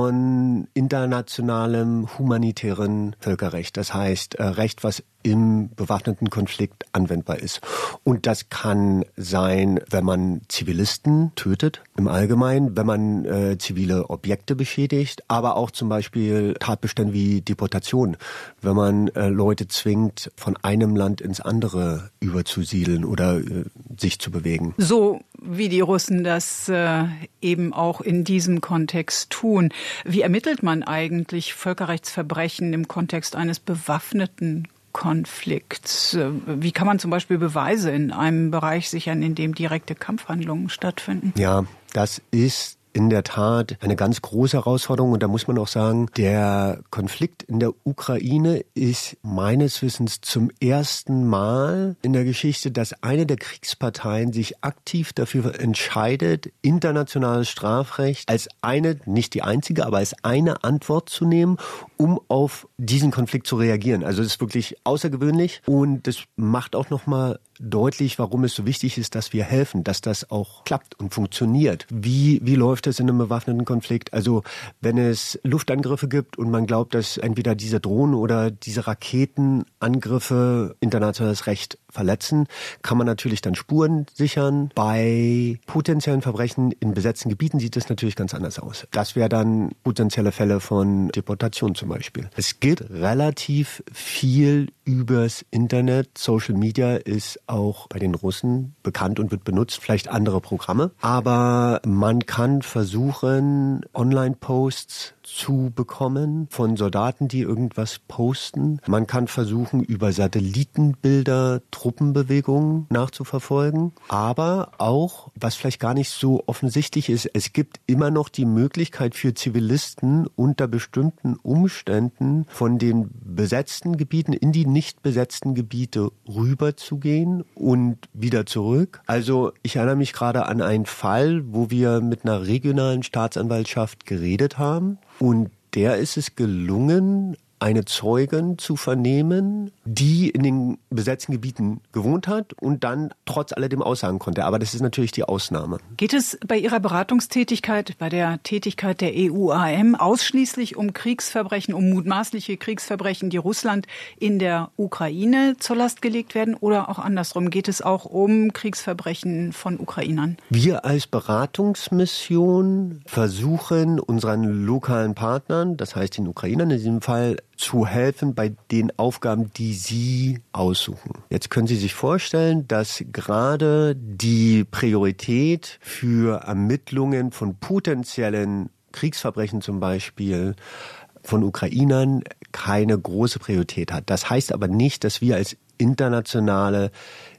von internationalem humanitären Völkerrecht. Das heißt, Recht, was im bewaffneten Konflikt anwendbar ist. Und das kann sein, wenn man Zivilisten tötet, im Allgemeinen, wenn man äh, zivile Objekte beschädigt, aber auch zum Beispiel Tatbestände wie Deportation, wenn man äh, Leute zwingt, von einem Land ins andere überzusiedeln oder äh, sich zu bewegen. So wie die Russen das äh, eben auch in diesem Kontext tun. Wie ermittelt man eigentlich Völkerrechtsverbrechen im Kontext eines bewaffneten Konflikts? Wie kann man zum Beispiel Beweise in einem Bereich sichern, in dem direkte Kampfhandlungen stattfinden? Ja, das ist in der Tat eine ganz große Herausforderung, und da muss man auch sagen, der Konflikt in der Ukraine ist meines Wissens zum ersten Mal in der Geschichte, dass eine der Kriegsparteien sich aktiv dafür entscheidet, internationales Strafrecht als eine, nicht die einzige, aber als eine Antwort zu nehmen, um auf diesen Konflikt zu reagieren. Also es ist wirklich außergewöhnlich, und das macht auch nochmal deutlich, warum es so wichtig ist, dass wir helfen, dass das auch klappt und funktioniert. Wie, wie läuft das in einem bewaffneten Konflikt? Also wenn es Luftangriffe gibt und man glaubt, dass entweder diese Drohnen oder diese Raketenangriffe internationales Recht verletzen, kann man natürlich dann Spuren sichern. Bei potenziellen Verbrechen in besetzten Gebieten sieht es natürlich ganz anders aus. Das wäre dann potenzielle Fälle von Deportation zum Beispiel. Es geht relativ viel übers Internet. Social Media ist auch bei den Russen bekannt und wird benutzt, vielleicht andere Programme. Aber man kann versuchen, Online-Posts zu bekommen von Soldaten, die irgendwas posten. Man kann versuchen, über Satellitenbilder Truppenbewegungen nachzuverfolgen. Aber auch, was vielleicht gar nicht so offensichtlich ist, es gibt immer noch die Möglichkeit für Zivilisten unter bestimmten Umständen von den besetzten Gebieten in die nicht besetzten Gebiete rüberzugehen und wieder zurück. Also ich erinnere mich gerade an einen Fall, wo wir mit einer regionalen Staatsanwaltschaft geredet haben. Und der ist es gelungen, eine Zeugin zu vernehmen, die in den besetzten Gebieten gewohnt hat und dann trotz alledem aussagen konnte. Aber das ist natürlich die Ausnahme. Geht es bei Ihrer Beratungstätigkeit, bei der Tätigkeit der E U A M ausschließlich um Kriegsverbrechen, um mutmaßliche Kriegsverbrechen, die Russland in der Ukraine zur Last gelegt werden, oder auch andersrum? Geht es auch um Kriegsverbrechen von Ukrainern? Wir als Beratungsmission versuchen unseren lokalen Partnern, das heißt den Ukrainern in diesem Fall, zu helfen bei den Aufgaben, die sie aussuchen. Jetzt können Sie sich vorstellen, dass gerade die Priorität für Ermittlungen von potenziellen Kriegsverbrechen zum Beispiel von Ukrainern keine große Priorität hat. Das heißt aber nicht, dass wir als internationale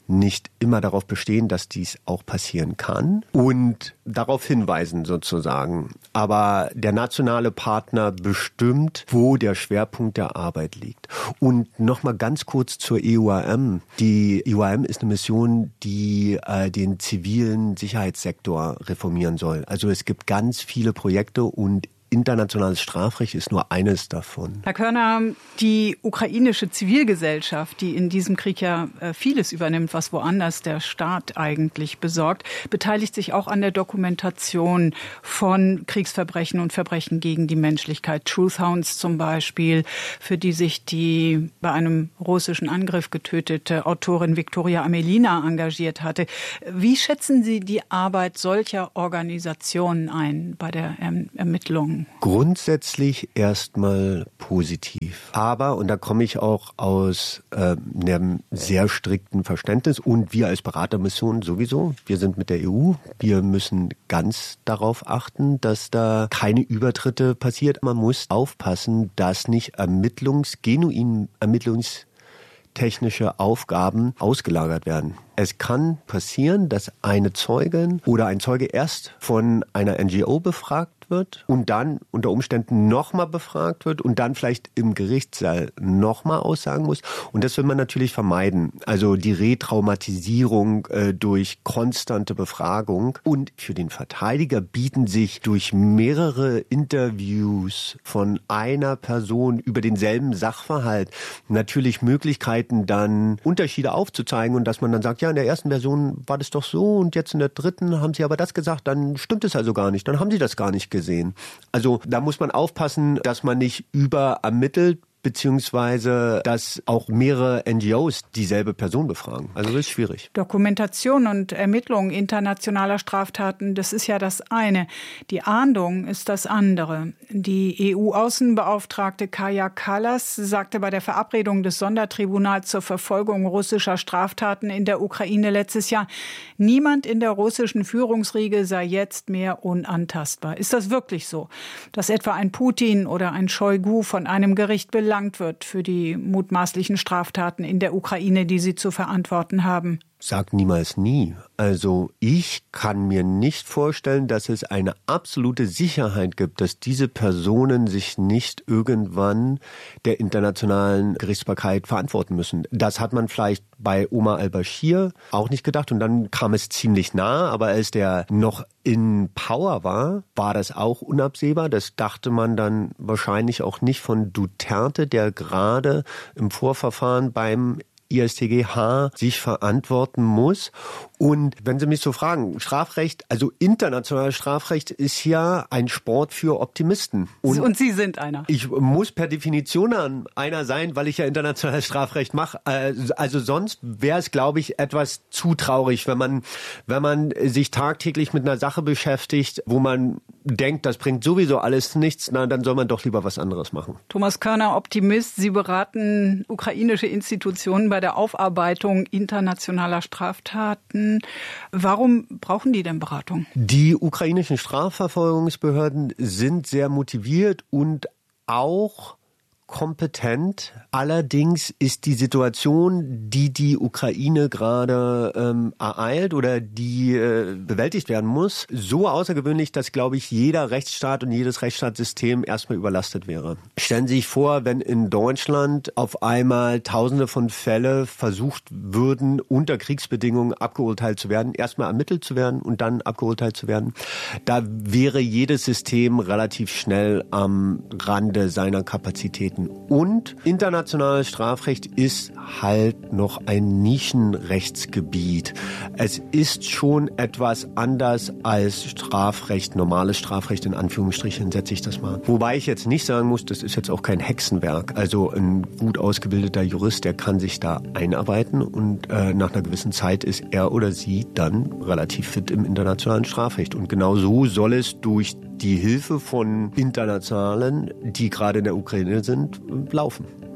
nicht immer darauf bestehen, dass dies auch passieren kann und darauf hinweisen sozusagen. Aber der nationale Partner bestimmt, wo der Schwerpunkt der Arbeit liegt. Und nochmal ganz kurz zur E U A M. Die E U A M ist eine Mission, die äh, den zivilen Sicherheitssektor reformieren soll. Also es gibt ganz viele Projekte und internationales Strafrecht ist nur eines davon. Herr Körner, die ukrainische Zivilgesellschaft, die in diesem Krieg ja vieles übernimmt, was woanders der Staat eigentlich besorgt, beteiligt sich auch an der Dokumentation von Kriegsverbrechen und Verbrechen gegen die Menschlichkeit. Truth Hounds zum Beispiel, für die sich die bei einem russischen Angriff getötete Autorin Viktoria Amelina engagiert hatte. Wie schätzen Sie die Arbeit solcher Organisationen ein bei der Ermittlung? Grundsätzlich erstmal positiv. Aber, und da komme ich auch aus äh, einem sehr strikten Verständnis und wir als Beratermission sowieso, wir sind mit der E U, wir müssen ganz darauf achten, dass da keine Übertritte passiert. Man muss aufpassen, dass nicht Ermittlungs, genuin ermittlungstechnische Aufgaben ausgelagert werden. Es kann passieren, dass eine Zeugin oder ein Zeuge erst von einer N G O befragt wird und dann unter Umständen nochmal befragt wird und dann vielleicht im Gerichtssaal nochmal aussagen muss. Und das will man natürlich vermeiden. Also die Retraumatisierung äh, durch konstante Befragung. Und für den Verteidiger bieten sich durch mehrere Interviews von einer Person über denselben Sachverhalt natürlich Möglichkeiten, dann Unterschiede aufzuzeigen und dass man dann sagt, ja, in der ersten Version war das doch so und jetzt in der dritten haben Sie aber das gesagt, dann stimmt es also gar nicht, dann haben Sie das gar nicht gesehen. Also da muss man aufpassen, dass man nicht überermittelt, beziehungsweise dass auch mehrere N G Os dieselbe Person befragen. Also das ist schwierig. Dokumentation und Ermittlung internationaler Straftaten, das ist ja das eine. Die Ahndung ist das andere. Die E U-Außenbeauftragte Kaja Kallas sagte bei der Verabredung des Sondertribunals zur Verfolgung russischer Straftaten in der Ukraine letztes Jahr, niemand in der russischen Führungsriege sei jetzt mehr unantastbar. Ist das wirklich so, dass etwa ein Putin oder ein Shoigu von einem Gericht belangt wird für die mutmaßlichen Straftaten in der Ukraine, die sie zu verantworten haben? Sag niemals nie. Also ich kann mir nicht vorstellen, dass es eine absolute Sicherheit gibt, dass diese Personen sich nicht irgendwann der internationalen Gerichtsbarkeit verantworten müssen. Das hat man vielleicht bei Omar al-Bashir auch nicht gedacht und dann kam es ziemlich nah, aber als der noch in Power war, war das auch unabsehbar. Das dachte man dann wahrscheinlich auch nicht von Duterte, der gerade im Vorverfahren beim I S T G H sich verantworten muss. Und wenn Sie mich so fragen, Strafrecht, also internationales Strafrecht ist ja ein Sport für Optimisten. Und, und Sie sind einer. Ich muss per Definition einer sein, weil ich ja internationales Strafrecht mache. Also sonst wäre es, glaube ich, etwas zu traurig, wenn man, wenn man sich tagtäglich mit einer Sache beschäftigt, wo man denkt, das bringt sowieso alles nichts, na, dann soll man doch lieber was anderes machen. Thomas Körner, Optimist. Sie beraten ukrainische Institutionen bei der Aufarbeitung internationaler Straftaten. Warum brauchen die denn Beratung? Die ukrainischen Strafverfolgungsbehörden sind sehr motiviert und auch kompetent. Allerdings ist die Situation, die die Ukraine gerade ähm, ereilt oder die äh, bewältigt werden muss, so außergewöhnlich, dass, glaube ich, jeder Rechtsstaat und jedes Rechtsstaatssystem erstmal überlastet wäre. Stellen Sie sich vor, wenn in Deutschland auf einmal Tausende von Fällen versucht würden, unter Kriegsbedingungen abgeurteilt zu werden, erstmal ermittelt zu werden und dann abgeurteilt zu werden. Da wäre jedes System relativ schnell am Rande seiner Kapazitäten. Und internationales Strafrecht ist halt noch ein Nischenrechtsgebiet. Es ist schon etwas anders als Strafrecht, normales Strafrecht in Anführungsstrichen, setze ich das mal. Wobei ich jetzt nicht sagen muss, das ist jetzt auch kein Hexenwerk. Also ein gut ausgebildeter Jurist, der kann sich da einarbeiten und äh, nach einer gewissen Zeit ist er oder sie dann relativ fit im internationalen Strafrecht. Und genau so soll es durch die Hilfe von Internationalen, die gerade in der Ukraine sind, laufen.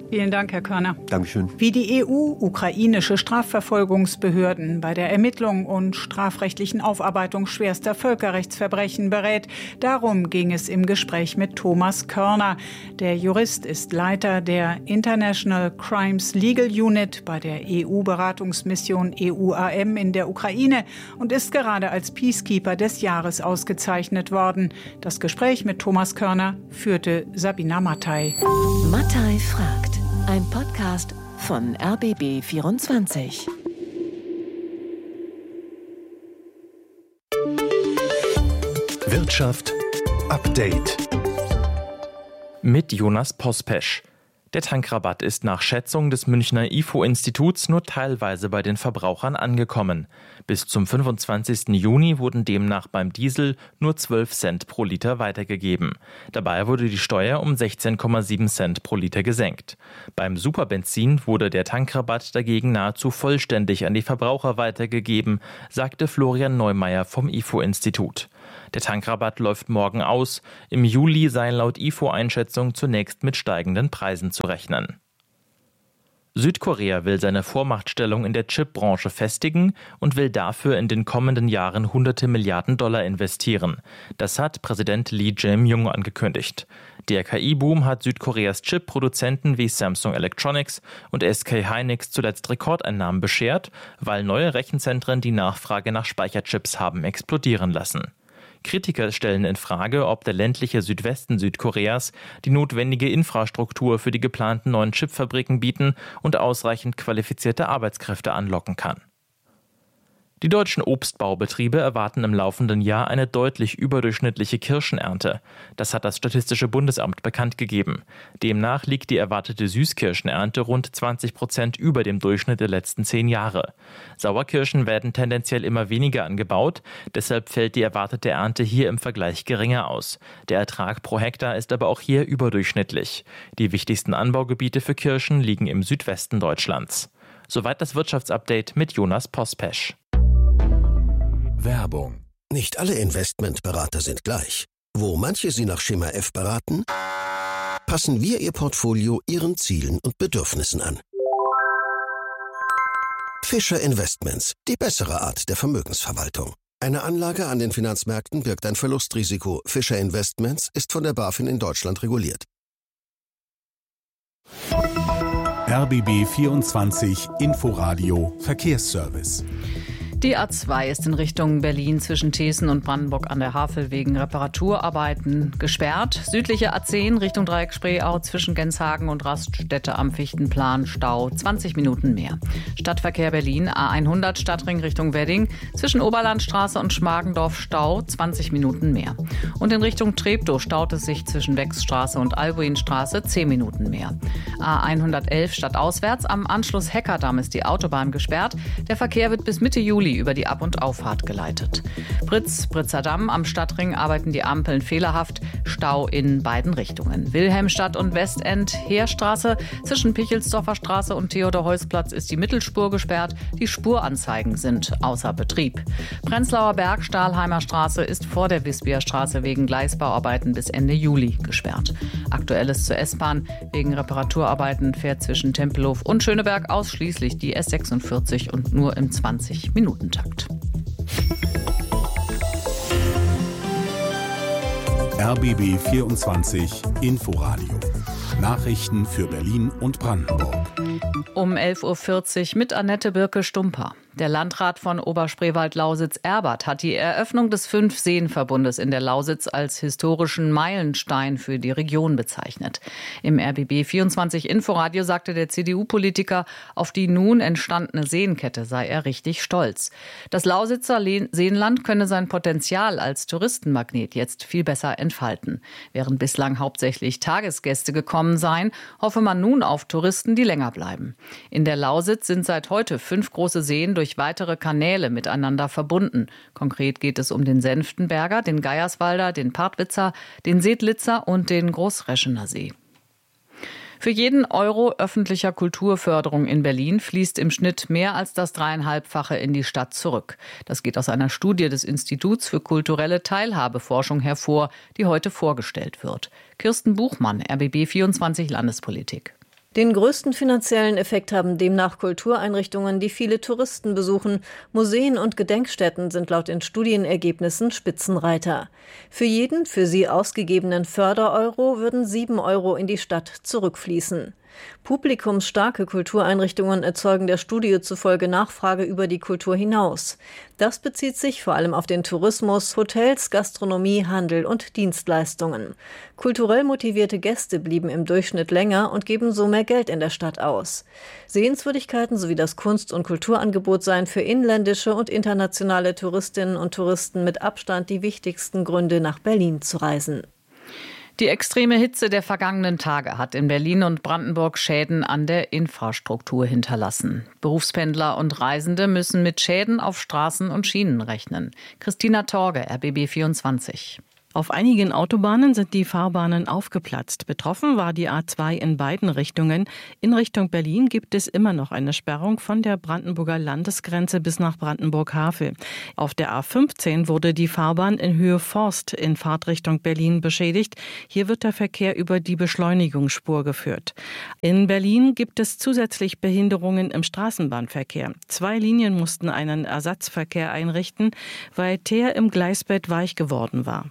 Vielen Dank, Herr Körner. Dankeschön. Wie die E U ukrainische Strafverfolgungsbehörden bei der Ermittlung und strafrechtlichen Aufarbeitung schwerster Völkerrechtsverbrechen berät, darum ging es im Gespräch mit Thomas Körner. Der Jurist ist Leiter der International Crimes Legal Unit bei der E U-Beratungsmission E U A M in der Ukraine und ist gerade als Peacekeeper des Jahres ausgezeichnet worden. Das Gespräch mit Thomas Körner führte Sabina Mattei. Mattei fragt. Ein Podcast von R B B vierundzwanzig. Wirtschaft Update. Mit Jonas Pospesch. Der Tankrabatt ist nach Schätzung des Münchner I F O-Instituts nur teilweise bei den Verbrauchern angekommen. Bis zum fünfundzwanzigsten Juni wurden demnach beim Diesel nur zwölf Cent pro Liter weitergegeben. Dabei wurde die Steuer um sechzehn Komma sieben Cent pro Liter gesenkt. Beim Superbenzin wurde der Tankrabatt dagegen nahezu vollständig an die Verbraucher weitergegeben, sagte Florian Neumeier vom I F O-Institut. Der Tankrabatt läuft morgen aus. Im Juli sei laut I F O-Einschätzung zunächst mit steigenden Preisen zu rechnen. Südkorea will seine Vormachtstellung in der Chipbranche festigen und will dafür in den kommenden Jahren hunderte Milliarden Dollar investieren. Das hat Präsident Lee Jae-myung angekündigt. Der K I-Boom hat Südkoreas Chip-Produzenten wie Samsung Electronics und S K Hynix zuletzt Rekordeinnahmen beschert, weil neue Rechenzentren die Nachfrage nach Speicherchips haben explodieren lassen. Kritiker stellen in Frage, ob der ländliche Südwesten Südkoreas die notwendige Infrastruktur für die geplanten neuen Chipfabriken bieten und ausreichend qualifizierte Arbeitskräfte anlocken kann. Die deutschen Obstbaubetriebe erwarten im laufenden Jahr eine deutlich überdurchschnittliche Kirschenernte. Das hat das Statistische Bundesamt bekannt gegeben. Demnach liegt die erwartete Süßkirschenernte rund zwanzig Prozent über dem Durchschnitt der letzten zehn Jahre. Sauerkirschen werden tendenziell immer weniger angebaut, deshalb fällt die erwartete Ernte hier im Vergleich geringer aus. Der Ertrag pro Hektar ist aber auch hier überdurchschnittlich. Die wichtigsten Anbaugebiete für Kirschen liegen im Südwesten Deutschlands. Soweit das Wirtschaftsupdate mit Jonas Pospesch. Werbung. Nicht alle Investmentberater sind gleich. Wo manche Sie nach Schema F beraten, passen wir Ihr Portfolio Ihren Zielen und Bedürfnissen an. Fischer Investments, die bessere Art der Vermögensverwaltung. Eine Anlage an den Finanzmärkten birgt ein Verlustrisiko. Fischer Investments ist von der BaFin in Deutschland reguliert. R B B vierundzwanzig Inforadio Verkehrsservice. Die A zwei ist in Richtung Berlin zwischen Thesen und Brandenburg an der Havel wegen Reparaturarbeiten gesperrt. Südliche A zehn Richtung Dreieck Spreeau zwischen Genshagen und Raststätte am Fichtenplan Stau zwanzig Minuten mehr. Stadtverkehr Berlin A hundert Stadtring Richtung Wedding zwischen Oberlandstraße und Schmargendorf Stau zwanzig Minuten mehr. Und in Richtung Treptow staut es sich zwischen Wechsstraße und Albuinstraße zehn Minuten mehr. A hundertelf stadtauswärts am Anschluss Heckerdamm ist die Autobahn gesperrt. Der Verkehr wird bis Mitte Juli über die Ab- und Auffahrt geleitet. Britz, Britzer Damm am Stadtring arbeiten die Ampeln fehlerhaft. Stau in beiden Richtungen. Wilhelmstadt und Westend, Heerstraße zwischen Pichelsdorfer Straße und Theodor-Heuss-Platz ist die Mittelspur gesperrt. Die Spuranzeigen sind außer Betrieb. Prenzlauer Berg, Stahlheimer Straße ist vor der Wispia Straße wegen Gleisbauarbeiten bis Ende Juli gesperrt. Aktuelles zur S-Bahn. Wegen Reparaturarbeiten fährt zwischen Tempelhof und Schöneberg ausschließlich die S sechsundvierzig und nur im zwanzig Minuten Takt. R B B vierundzwanzig Inforadio. Nachrichten für Berlin und Brandenburg. Um elf Uhr vierzig mit Annette Birke-Stumper. Der Landrat von Oberspreewald-Lausitz Erbert hat die Eröffnung des Fünf-Seen-Verbundes in der Lausitz als historischen Meilenstein für die Region bezeichnet. Im R B B vierundzwanzig Inforadio sagte der C D U-Politiker, auf die nun entstandene Seenkette sei er richtig stolz. Das Lausitzer Seenland könne sein Potenzial als Touristenmagnet jetzt viel besser entfalten. Während bislang hauptsächlich Tagesgäste gekommen seien, hoffe man nun auf Touristen, die länger bleiben. In der Lausitz sind seit heute fünf große Seen durch weitere Kanäle miteinander verbunden. Konkret geht es um den Senftenberger, den Geierswalder, den Partwitzer, den Seedlitzer und den Großreschener See. Für jeden Euro öffentlicher Kulturförderung in Berlin fließt im Schnitt mehr als das dreieinhalbfache in die Stadt zurück. Das geht aus einer Studie des Instituts für kulturelle Teilhabeforschung hervor, die heute vorgestellt wird. Kirsten Buchmann, R B B vierundzwanzig Landespolitik. Den größten finanziellen Effekt haben demnach Kultureinrichtungen, die viele Touristen besuchen. Museen und Gedenkstätten sind laut den Studienergebnissen Spitzenreiter. Für jeden für sie ausgegebenen Fördereuro würden sieben Euro in die Stadt zurückfließen. Publikumsstarke Kultureinrichtungen erzeugen der Studie zufolge Nachfrage über die Kultur hinaus. Das bezieht sich vor allem auf den Tourismus, Hotels, Gastronomie, Handel und Dienstleistungen. Kulturell motivierte Gäste blieben im Durchschnitt länger und geben so mehr Geld in der Stadt aus. Sehenswürdigkeiten sowie das Kunst- und Kulturangebot seien für inländische und internationale Touristinnen und Touristen mit Abstand die wichtigsten Gründe, nach Berlin zu reisen. Die extreme Hitze der vergangenen Tage hat in Berlin und Brandenburg Schäden an der Infrastruktur hinterlassen. Berufspendler und Reisende müssen mit Schäden auf Straßen und Schienen rechnen. Christina Torge, R B B vierundzwanzig. Auf einigen Autobahnen sind die Fahrbahnen aufgeplatzt. Betroffen war die A zwei in beiden Richtungen. In Richtung Berlin gibt es immer noch eine Sperrung von der Brandenburger Landesgrenze bis nach Brandenburg-Havel. Auf der A fünfzehn wurde die Fahrbahn in Höhe Forst in Fahrtrichtung Berlin beschädigt. Hier wird der Verkehr über die Beschleunigungsspur geführt. In Berlin gibt es zusätzlich Behinderungen im Straßenbahnverkehr. Zwei Linien mussten einen Ersatzverkehr einrichten, weil Teer im Gleisbett weich geworden war.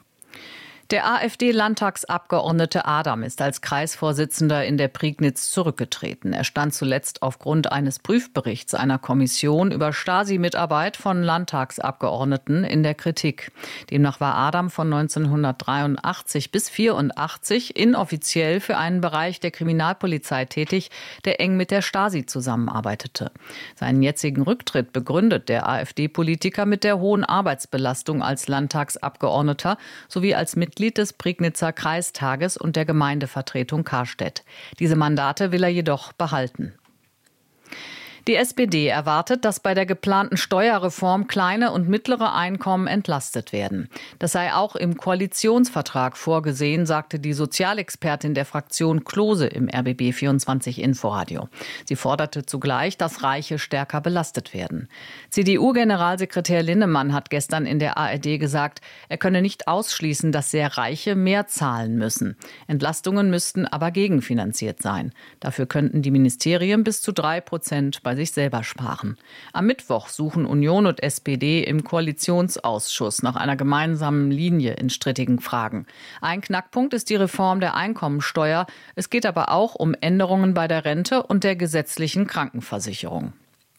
Der AfD-Landtagsabgeordnete Adam ist als Kreisvorsitzender in der Prignitz zurückgetreten. Er stand zuletzt aufgrund eines Prüfberichts einer Kommission über Stasi-Mitarbeit von Landtagsabgeordneten in der Kritik. Demnach war Adam von neunzehnhundertdreiundachtzig bis vierundachtzig inoffiziell für einen Bereich der Kriminalpolizei tätig, der eng mit der Stasi zusammenarbeitete. Seinen jetzigen Rücktritt begründet der AfD-Politiker mit der hohen Arbeitsbelastung als Landtagsabgeordneter sowie als Mitglied des Prignitzer Kreistages und der Gemeindevertretung Karstedt. Diese Mandate will er jedoch behalten. Die S P D erwartet, dass bei der geplanten Steuerreform kleine und mittlere Einkommen entlastet werden. Das sei auch im Koalitionsvertrag vorgesehen, sagte die Sozialexpertin der Fraktion Klose im R B B vierundzwanzig Inforadio. Sie forderte zugleich, dass Reiche stärker belastet werden. C D U-Generalsekretär Linnemann hat gestern in der A R D gesagt, er könne nicht ausschließen, dass sehr Reiche mehr zahlen müssen. Entlastungen müssten aber gegenfinanziert sein. Dafür könnten die Ministerien bis zu drei Prozent bei sich selber sparen. Am Mittwoch suchen Union und S P D im Koalitionsausschuss nach einer gemeinsamen Linie in strittigen Fragen. Ein Knackpunkt ist die Reform der Einkommensteuer. Es geht aber auch um Änderungen bei der Rente und der gesetzlichen Krankenversicherung.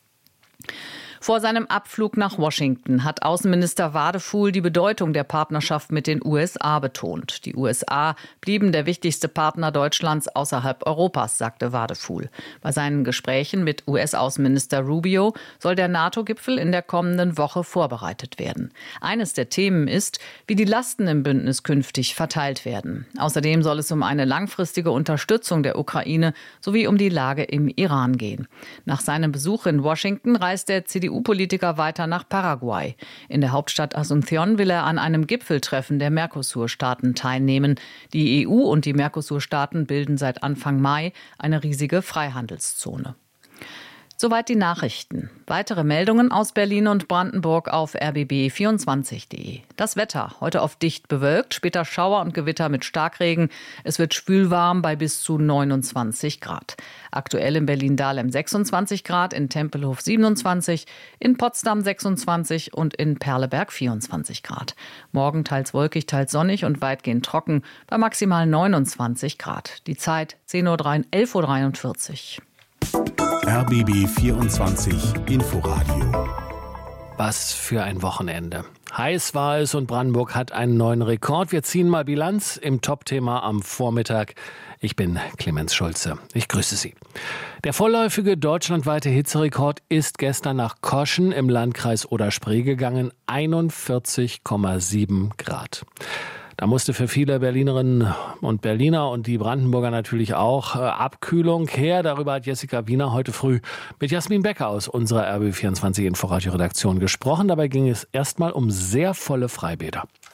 Vor seinem Abflug nach Washington hat Außenminister Wadefuhl die Bedeutung der Partnerschaft mit den U S A betont. Die U S A blieben der wichtigste Partner Deutschlands außerhalb Europas, sagte Wadefuhl. Bei seinen Gesprächen mit U S-Außenminister Rubio soll der NATO-Gipfel in der kommenden Woche vorbereitet werden. Eines der Themen ist, wie die Lasten im Bündnis künftig verteilt werden. Außerdem soll es um eine langfristige Unterstützung der Ukraine sowie um die Lage im Iran gehen. Nach seinem Besuch in Washington reist der C D U-Politiker weiter nach Paraguay. In der Hauptstadt Asunción will er an einem Gipfeltreffen der Mercosur-Staaten teilnehmen. Die E U und die Mercosur-Staaten bilden seit Anfang Mai eine riesige Freihandelszone. Soweit die Nachrichten. Weitere Meldungen aus Berlin und Brandenburg auf r b b vierundzwanzig punkt de. Das Wetter. Heute oft dicht bewölkt, später Schauer und Gewitter mit Starkregen. Es wird schwülwarm bei bis zu neunundzwanzig Grad. Aktuell in Berlin-Dahlem sechsundzwanzig Grad, in Tempelhof siebenundzwanzig, in Potsdam sechsundzwanzig und in Perleberg vierundzwanzig Grad. Morgen teils wolkig, teils sonnig und weitgehend trocken bei maximal neunundzwanzig Grad. Die Zeit elf Uhr dreiundvierzig. R B B vierundzwanzig Inforadio. Was für ein Wochenende. Heiß war es und Brandenburg hat einen neuen Rekord. Wir ziehen mal Bilanz im Top-Thema am Vormittag. Ich bin Clemens Schulze. Ich grüße Sie. Der vorläufige deutschlandweite Hitzerekord ist gestern nach Koschen im Landkreis Oder-Spree gegangen. einundvierzig Komma sieben Grad. Da musste für viele Berlinerinnen und Berliner und die Brandenburger natürlich auch äh, Abkühlung her. Darüber hat Jessica Wiener heute früh mit Jasmin Becker aus unserer R B B vierundzwanzig Inforadio-Redaktion gesprochen. Dabei ging es erstmal um sehr volle Freibäder.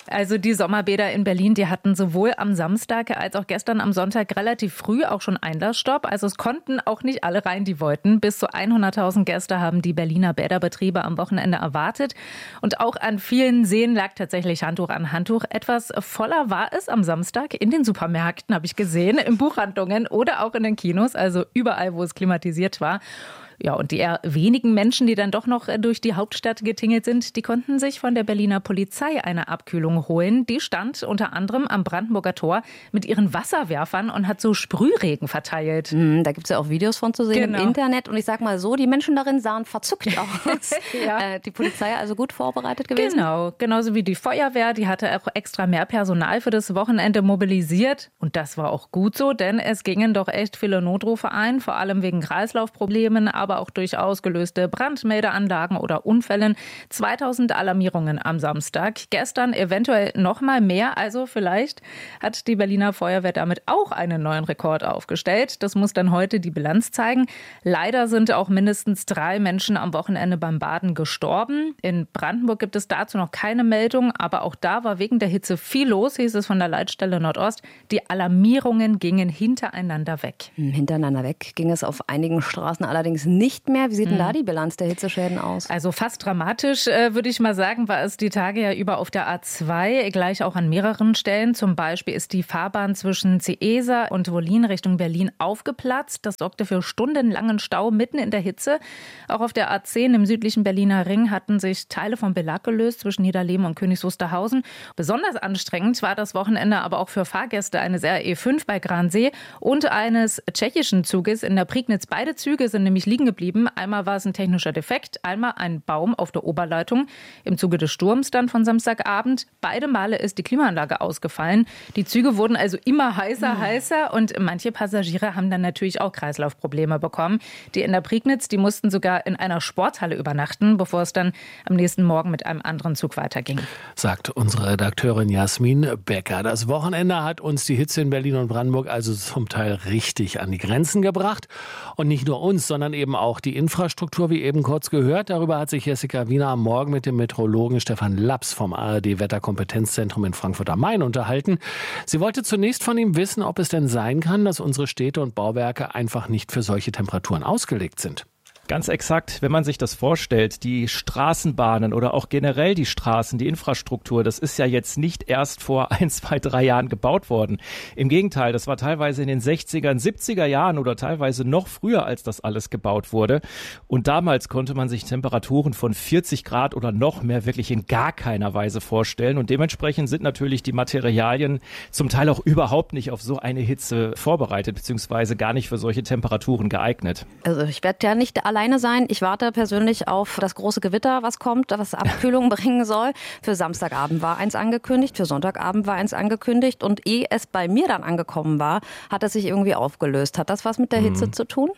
Also die Sommerbäder in Berlin, die hatten sowohl am Samstag als auch gestern am Sonntag relativ früh auch schon Einlassstopp. Also es konnten auch nicht alle rein, die wollten. Bis zu hunderttausend Gäste haben die Berliner Bäderbetriebe am Wochenende erwartet. Und auch an vielen Seen lag tatsächlich Handtuch an Handtuch. Etwas voller war es am Samstag in den Supermärkten, habe ich gesehen, in Buchhandlungen oder auch in den Kinos. Also überall, wo es klimatisiert war. Ja, und die eher wenigen Menschen, die dann doch noch durch die Hauptstadt getingelt sind, die konnten sich von der Berliner Polizei eine Abkühlung holen. Die stand unter anderem am Brandenburger Tor mit ihren Wasserwerfern und hat so Sprühregen verteilt. Mm, da gibt es ja auch Videos von zu sehen genau. im Internet. Und ich sag mal so, die Menschen darin sahen verzückt aus. ja. äh, die Polizei also gut vorbereitet gewesen? Genau, genauso wie die Feuerwehr. Die hatte auch extra mehr Personal für das Wochenende mobilisiert. Und das war auch gut so, denn es gingen doch echt viele Notrufe ein, vor allem wegen Kreislaufproblemen, aber auch durch ausgelöste Brandmeldeanlagen oder Unfällen. zweitausend Alarmierungen am Samstag. Gestern eventuell noch mal mehr. Also vielleicht hat die Berliner Feuerwehr damit auch einen neuen Rekord aufgestellt. Das muss dann heute die Bilanz zeigen. Leider sind auch mindestens drei Menschen am Wochenende beim Baden gestorben. In Brandenburg gibt es dazu noch keine Meldung. Aber auch da war wegen der Hitze viel los, hieß es von der Leitstelle Nordost. Die Alarmierungen gingen hintereinander weg. Hintereinander weg ging es auf einigen Straßen allerdings nicht. Nicht mehr. Wie sieht denn da die Bilanz der Hitzeschäden aus? Also fast dramatisch, äh, würde ich mal sagen, war es die Tage ja über auf der A zwei, gleich auch an mehreren Stellen. Zum Beispiel ist die Fahrbahn zwischen Ciesa und Wollin Richtung Berlin aufgeplatzt. Das sorgte für stundenlangen Stau mitten in der Hitze. Auch auf der A zehn im südlichen Berliner Ring hatten sich Teile vom Belag gelöst zwischen Niederleben und Königs Wusterhausen. Besonders anstrengend war das Wochenende aber auch für Fahrgäste eines R E fünf bei Gransee und eines tschechischen Zuges in der Prignitz. Beide Züge sind nämlich liegen geblieben. Einmal war es ein technischer Defekt, einmal ein Baum auf der Oberleitung im Zuge des Sturms dann von Samstagabend. Beide Male ist die Klimaanlage ausgefallen. Die Züge wurden also immer heißer, mhm. heißer und manche Passagiere haben dann natürlich auch Kreislaufprobleme bekommen. Die in der Prignitz, die mussten sogar in einer Sporthalle übernachten, bevor es dann am nächsten Morgen mit einem anderen Zug weiterging. Sagt unsere Redakteurin Jasmin Becker. Das Wochenende hat uns die Hitze in Berlin und Brandenburg also zum Teil richtig an die Grenzen gebracht. Und nicht nur uns, sondern eben auch die Infrastruktur, wie eben kurz gehört. Darüber hat sich Jessica Wiener am Morgen mit dem Meteorologen Stefan Laps vom A R D-Wetterkompetenzzentrum in Frankfurt am Main unterhalten. Sie wollte zunächst von ihm wissen, ob es denn sein kann, dass unsere Städte und Bauwerke einfach nicht für solche Temperaturen ausgelegt sind. Ganz exakt, wenn man sich das vorstellt, die Straßenbahnen oder auch generell die Straßen, die Infrastruktur, das ist ja jetzt nicht erst vor ein, zwei, drei Jahren gebaut worden. Im Gegenteil, das war teilweise in den sechziger, siebziger Jahren oder teilweise noch früher, als das alles gebaut wurde. Und damals konnte man sich Temperaturen von vierzig Grad oder noch mehr wirklich in gar keiner Weise vorstellen. Und dementsprechend sind natürlich die Materialien zum Teil auch überhaupt nicht auf so eine Hitze vorbereitet, beziehungsweise gar nicht für solche Temperaturen geeignet. Also ich werde ja nicht alleine sein. Ich warte persönlich auf das große Gewitter, was kommt, was Abkühlung bringen soll. Für Samstagabend war eins angekündigt, für Sonntagabend war eins angekündigt und ehe es bei mir dann angekommen war, hat es sich irgendwie aufgelöst. Hat das was mit der Hitze mhm. zu tun?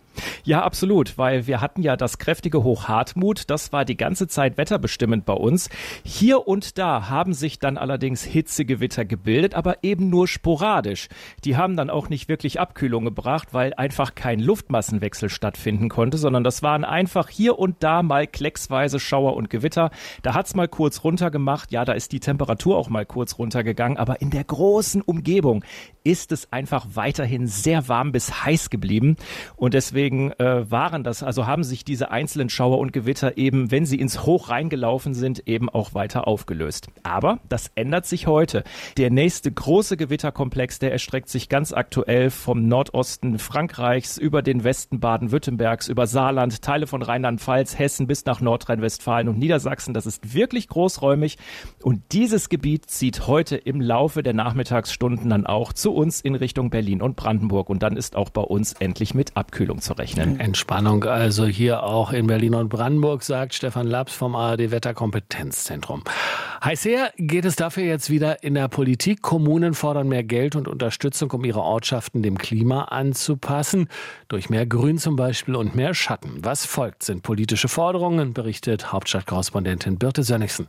Ja, absolut, weil wir hatten ja das kräftige Hoch Hartmut, das war die ganze Zeit wetterbestimmend bei uns. Hier und da haben sich dann allerdings Hitzegewitter gebildet, aber eben nur sporadisch. Die haben dann auch nicht wirklich Abkühlung gebracht, weil einfach kein Luftmassenwechsel stattfinden konnte, sondern das waren einfach hier und da mal klecksweise Schauer und Gewitter. Da hat's mal kurz runtergemacht, ja, da ist die Temperatur auch mal kurz runtergegangen, aber in der großen Umgebung ist es einfach weiterhin sehr warm bis heiß geblieben und deswegen Deswegen äh, waren das, also haben sich diese einzelnen Schauer und Gewitter eben, wenn sie ins Hoch reingelaufen sind, eben auch weiter aufgelöst. Aber das ändert sich heute. Der nächste große Gewitterkomplex, der erstreckt sich ganz aktuell vom Nordosten Frankreichs über den Westen Baden-Württembergs, über Saarland, Teile von Rheinland-Pfalz, Hessen bis nach Nordrhein-Westfalen und Niedersachsen. Das ist wirklich großräumig und dieses Gebiet zieht heute im Laufe der Nachmittagsstunden dann auch zu uns in Richtung Berlin und Brandenburg und dann ist auch bei uns endlich mit Abkühlung zu rechnen. Entspannung also hier auch in Berlin und Brandenburg, sagt Stefan Laps vom A R D-Wetterkompetenzzentrum. Heiß her geht es dafür jetzt wieder in der Politik. Kommunen fordern mehr Geld und Unterstützung, um ihre Ortschaften dem Klima anzupassen. Durch mehr Grün zum Beispiel und mehr Schatten. Was folgt, sind politische Forderungen, berichtet Hauptstadtkorrespondentin Birte Sönnigsen.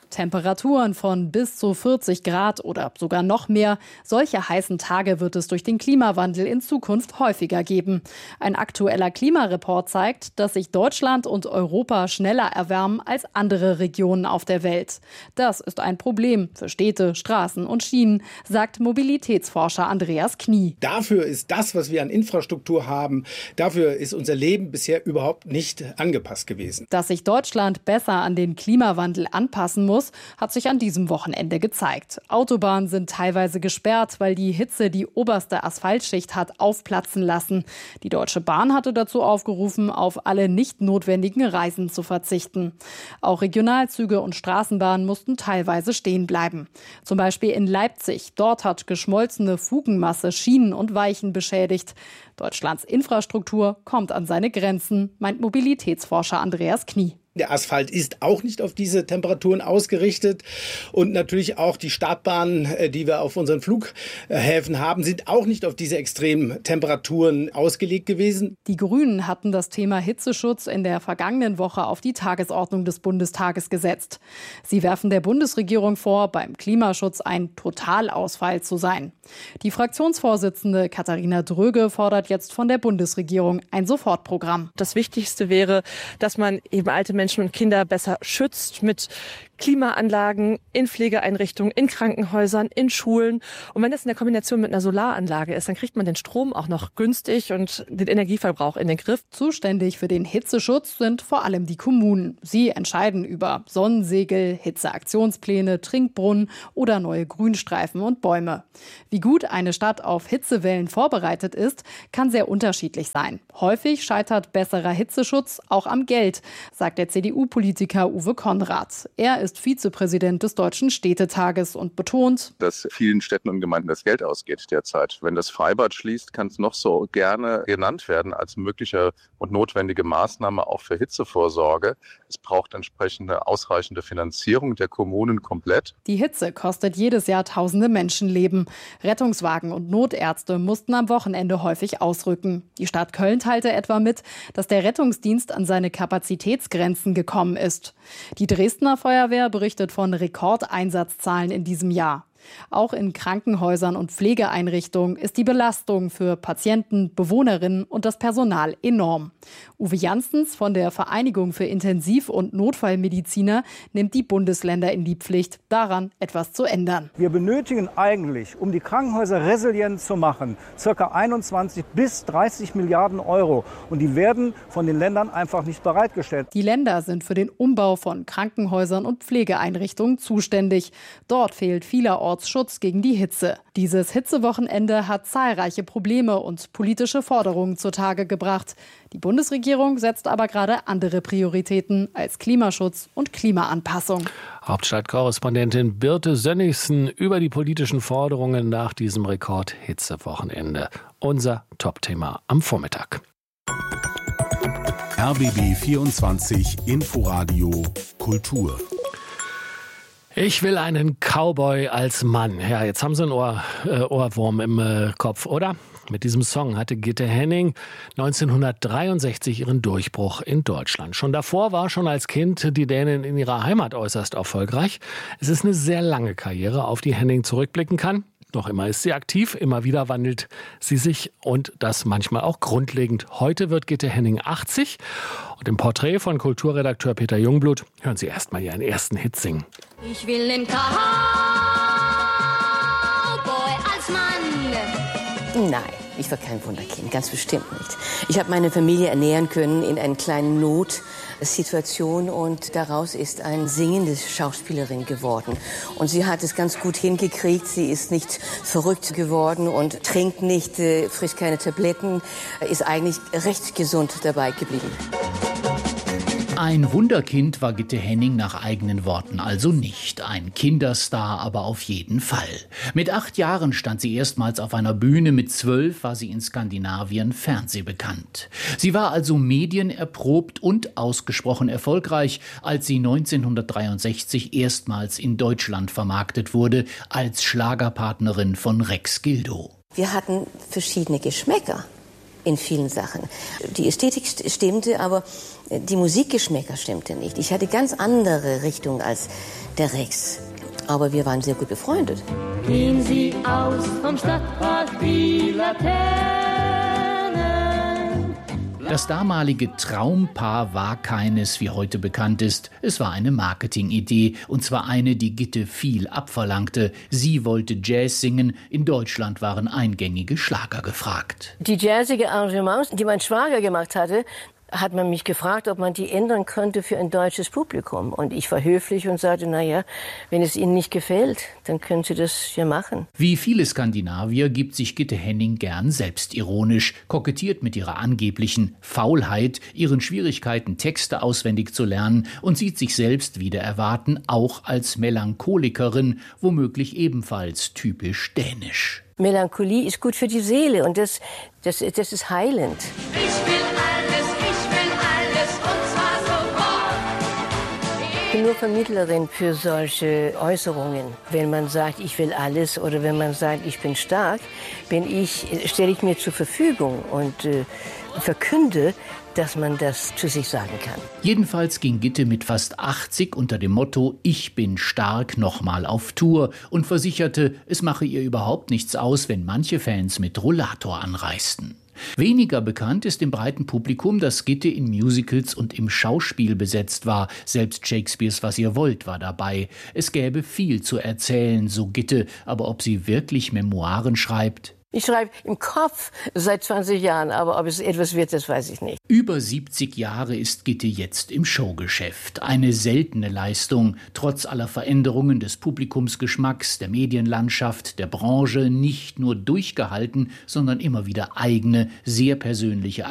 Temperaturen von bis zu vierzig Grad oder sogar noch mehr. Solche heißen Tage wird es durch den Klimawandel in Zukunft häufiger geben. Ein aktueller Klimareport zeigt, dass sich Deutschland und Europa schneller erwärmen als andere Regionen auf der Welt. Das ist ein Problem für Städte, Straßen und Schienen, sagt Mobilitätsforscher Andreas Knie. Dafür ist das, was wir an Infrastruktur haben, dafür ist unser Leben bisher überhaupt nicht angepasst gewesen. Dass sich Deutschland besser an den Klimawandel anpassen muss, hat sich an diesem Wochenende gezeigt. Autobahnen sind teilweise gesperrt, weil die Hitze die oberste Asphaltschicht hat aufplatzen lassen. Die Deutsche Bahn hatte dazu aufgerufen, auf alle nicht notwendigen Reisen zu verzichten. Auch Regionalzüge und Straßenbahnen mussten teilweise stehen bleiben. Zum Beispiel in Leipzig. Dort hat geschmolzene Fugenmasse Schienen und Weichen beschädigt. Deutschlands Infrastruktur kommt an seine Grenzen, meint Mobilitätsforscher Andreas Knie. Der Asphalt ist auch nicht auf diese Temperaturen ausgerichtet und natürlich auch die Startbahnen, die wir auf unseren Flughäfen haben, sind auch nicht auf diese extremen Temperaturen ausgelegt gewesen. Die Grünen hatten das Thema Hitzeschutz in der vergangenen Woche auf die Tagesordnung des Bundestages gesetzt. Sie werfen der Bundesregierung vor, beim Klimaschutz ein Totalausfall zu sein. Die Fraktionsvorsitzende Katharina Dröge fordert jetzt von der Bundesregierung ein Sofortprogramm. Das Wichtigste wäre, dass man eben alte Menschen Menschen und Kinder besser schützt mit Klimaanlagen in Pflegeeinrichtungen, in Krankenhäusern, in Schulen. Und wenn das in der Kombination mit einer Solaranlage ist, dann kriegt man den Strom auch noch günstig und den Energieverbrauch in den Griff. Zuständig für den Hitzeschutz sind vor allem die Kommunen. Sie entscheiden über Sonnensegel, Hitzeaktionspläne, Trinkbrunnen oder neue Grünstreifen und Bäume. Wie gut eine Stadt auf Hitzewellen vorbereitet ist, kann sehr unterschiedlich sein. Häufig scheitert besserer Hitzeschutz auch am Geld, sagt der C D U-Politiker Uwe Konrad. Er ist Vizepräsident des Deutschen Städtetages und betont, dass vielen Städten und Gemeinden das Geld ausgeht derzeit. Wenn das Freibad schließt, kann es noch so gerne genannt werden als mögliche und notwendige Maßnahme auch für Hitzevorsorge. Es braucht entsprechende ausreichende Finanzierung der Kommunen komplett. Die Hitze kostet jedes Jahr tausende Menschenleben. Rettungswagen und Notärzte mussten am Wochenende häufig ausrücken. Die Stadt Köln teilte etwa mit, dass der Rettungsdienst an seine Kapazitätsgrenzen gekommen ist. Die Dresdner Feuerwehr berichtet von Rekordeinsatzzahlen in diesem Jahr. Auch in Krankenhäusern und Pflegeeinrichtungen ist die Belastung für Patienten, Bewohnerinnen und das Personal enorm. Uwe Janssens von der Vereinigung für Intensiv- und Notfallmediziner nimmt die Bundesländer in die Pflicht, daran etwas zu ändern. Wir benötigen eigentlich, um die Krankenhäuser resilient zu machen, ca. einundzwanzig bis dreißig Milliarden Euro. Und die werden von den Ländern einfach nicht bereitgestellt. Die Länder sind für den Umbau von Krankenhäusern und Pflegeeinrichtungen zuständig. Dort fehlt vielerorts Schutz gegen die Hitze. Dieses Hitzewochenende hat zahlreiche Probleme und politische Forderungen zutage gebracht. Die Bundesregierung setzt aber gerade andere Prioritäten als Klimaschutz und Klimaanpassung. Hauptstadtkorrespondentin Birte Sönnigsen über die politischen Forderungen nach diesem Rekord-Hitzewochenende. Unser Top-Thema am Vormittag. R B B vierundzwanzig Inforadio Kultur. Ich will einen Cowboy als Mann. Ja, jetzt haben Sie einen Ohr, äh, Ohrwurm im äh, Kopf, oder? Mit diesem Song hatte Gitte Henning neunzehnhundertdreiundsechzig ihren Durchbruch in Deutschland. Schon davor war schon als Kind die Dänin in ihrer Heimat äußerst erfolgreich. Es ist eine sehr lange Karriere, auf die Henning zurückblicken kann. Noch immer ist sie aktiv, immer wieder wandelt sie sich und das manchmal auch grundlegend. Heute wird Gitte Henning achtzig und im Porträt von Kulturredakteur Peter Jungblut hören Sie erstmal ihren ersten Hit singen. Ich will den Cowboy als Mann. Nein, ich war kein Wunderkind, ganz bestimmt nicht. Ich habe meine Familie ernähren können in einer kleinen Notsituation und daraus ist eine singende Schauspielerin geworden. Und sie hat es ganz gut hingekriegt. Sie ist nicht verrückt geworden und trinkt nicht, äh, frisst keine Tabletten, ist eigentlich recht gesund dabei geblieben. Ein Wunderkind war Gitte Henning nach eigenen Worten also nicht. Ein Kinderstar aber auf jeden Fall. Mit acht Jahren stand sie erstmals auf einer Bühne, mit zwölf war sie in Skandinavien fernsehbekannt. Sie war also medienerprobt und ausgesprochen erfolgreich, als sie neunzehnhundertdreiundsechzig erstmals in Deutschland vermarktet wurde, als Schlagerpartnerin von Rex Gildo. Wir hatten verschiedene Geschmäcker. in vielen Sachen. Die Ästhetik stimmte, aber die Musikgeschmäcker stimmte nicht. Ich hatte ganz andere Richtungen als der Rex. Aber wir waren sehr gut befreundet. Gehen Sie aus vom Stadtpark, die Laternen. Das damalige Traumpaar war keines, wie heute bekannt ist. Es war eine Marketingidee, und zwar eine, die Gitte viel abverlangte. Sie wollte Jazz singen, in Deutschland waren eingängige Schlager gefragt. Die jazzige Arrangements, die mein Schwager gemacht hatte, hat man mich gefragt, ob man die ändern könnte für ein deutsches Publikum. Und ich war höflich und sagte, na ja, wenn es Ihnen nicht gefällt, dann können Sie das ja machen. Wie viele Skandinavier gibt sich Gitte Henning gern selbstironisch, kokettiert mit ihrer angeblichen Faulheit, ihren Schwierigkeiten, Texte auswendig zu lernen, und sieht sich selbst wider Erwarten auch als Melancholikerin, womöglich ebenfalls typisch dänisch. Melancholie ist gut für die Seele und das, das, das ist heilend. Ich will alles, ich will alles und zwar sofort. Ich bin nur Vermittlerin für solche Äußerungen. Wenn man sagt, ich will alles, oder wenn man sagt, ich bin stark, bin ich, stelle ich mir zur Verfügung und äh, verkünde, dass man das zu sich sagen kann. Jedenfalls ging Gitte mit fast achtzig unter dem Motto »Ich bin stark« nochmal auf Tour und versicherte, es mache ihr überhaupt nichts aus, wenn manche Fans mit Rollator anreisten. Weniger bekannt ist im breiten Publikum, dass Gitte in Musicals und im Schauspiel besetzt war. Selbst Shakespeares »Was ihr wollt« war dabei. Es gäbe viel zu erzählen, so Gitte, aber ob sie wirklich Memoiren schreibt? Ich schreibe im Kopf seit zwanzig Jahren, aber ob es etwas wird, das weiß ich nicht. Über siebzig Jahre ist Gitte jetzt im Showgeschäft. Eine seltene Leistung, trotz aller Veränderungen des Publikumsgeschmacks, der Medienlandschaft, der Branche, nicht nur durchgehalten, sondern immer wieder eigene, sehr persönliche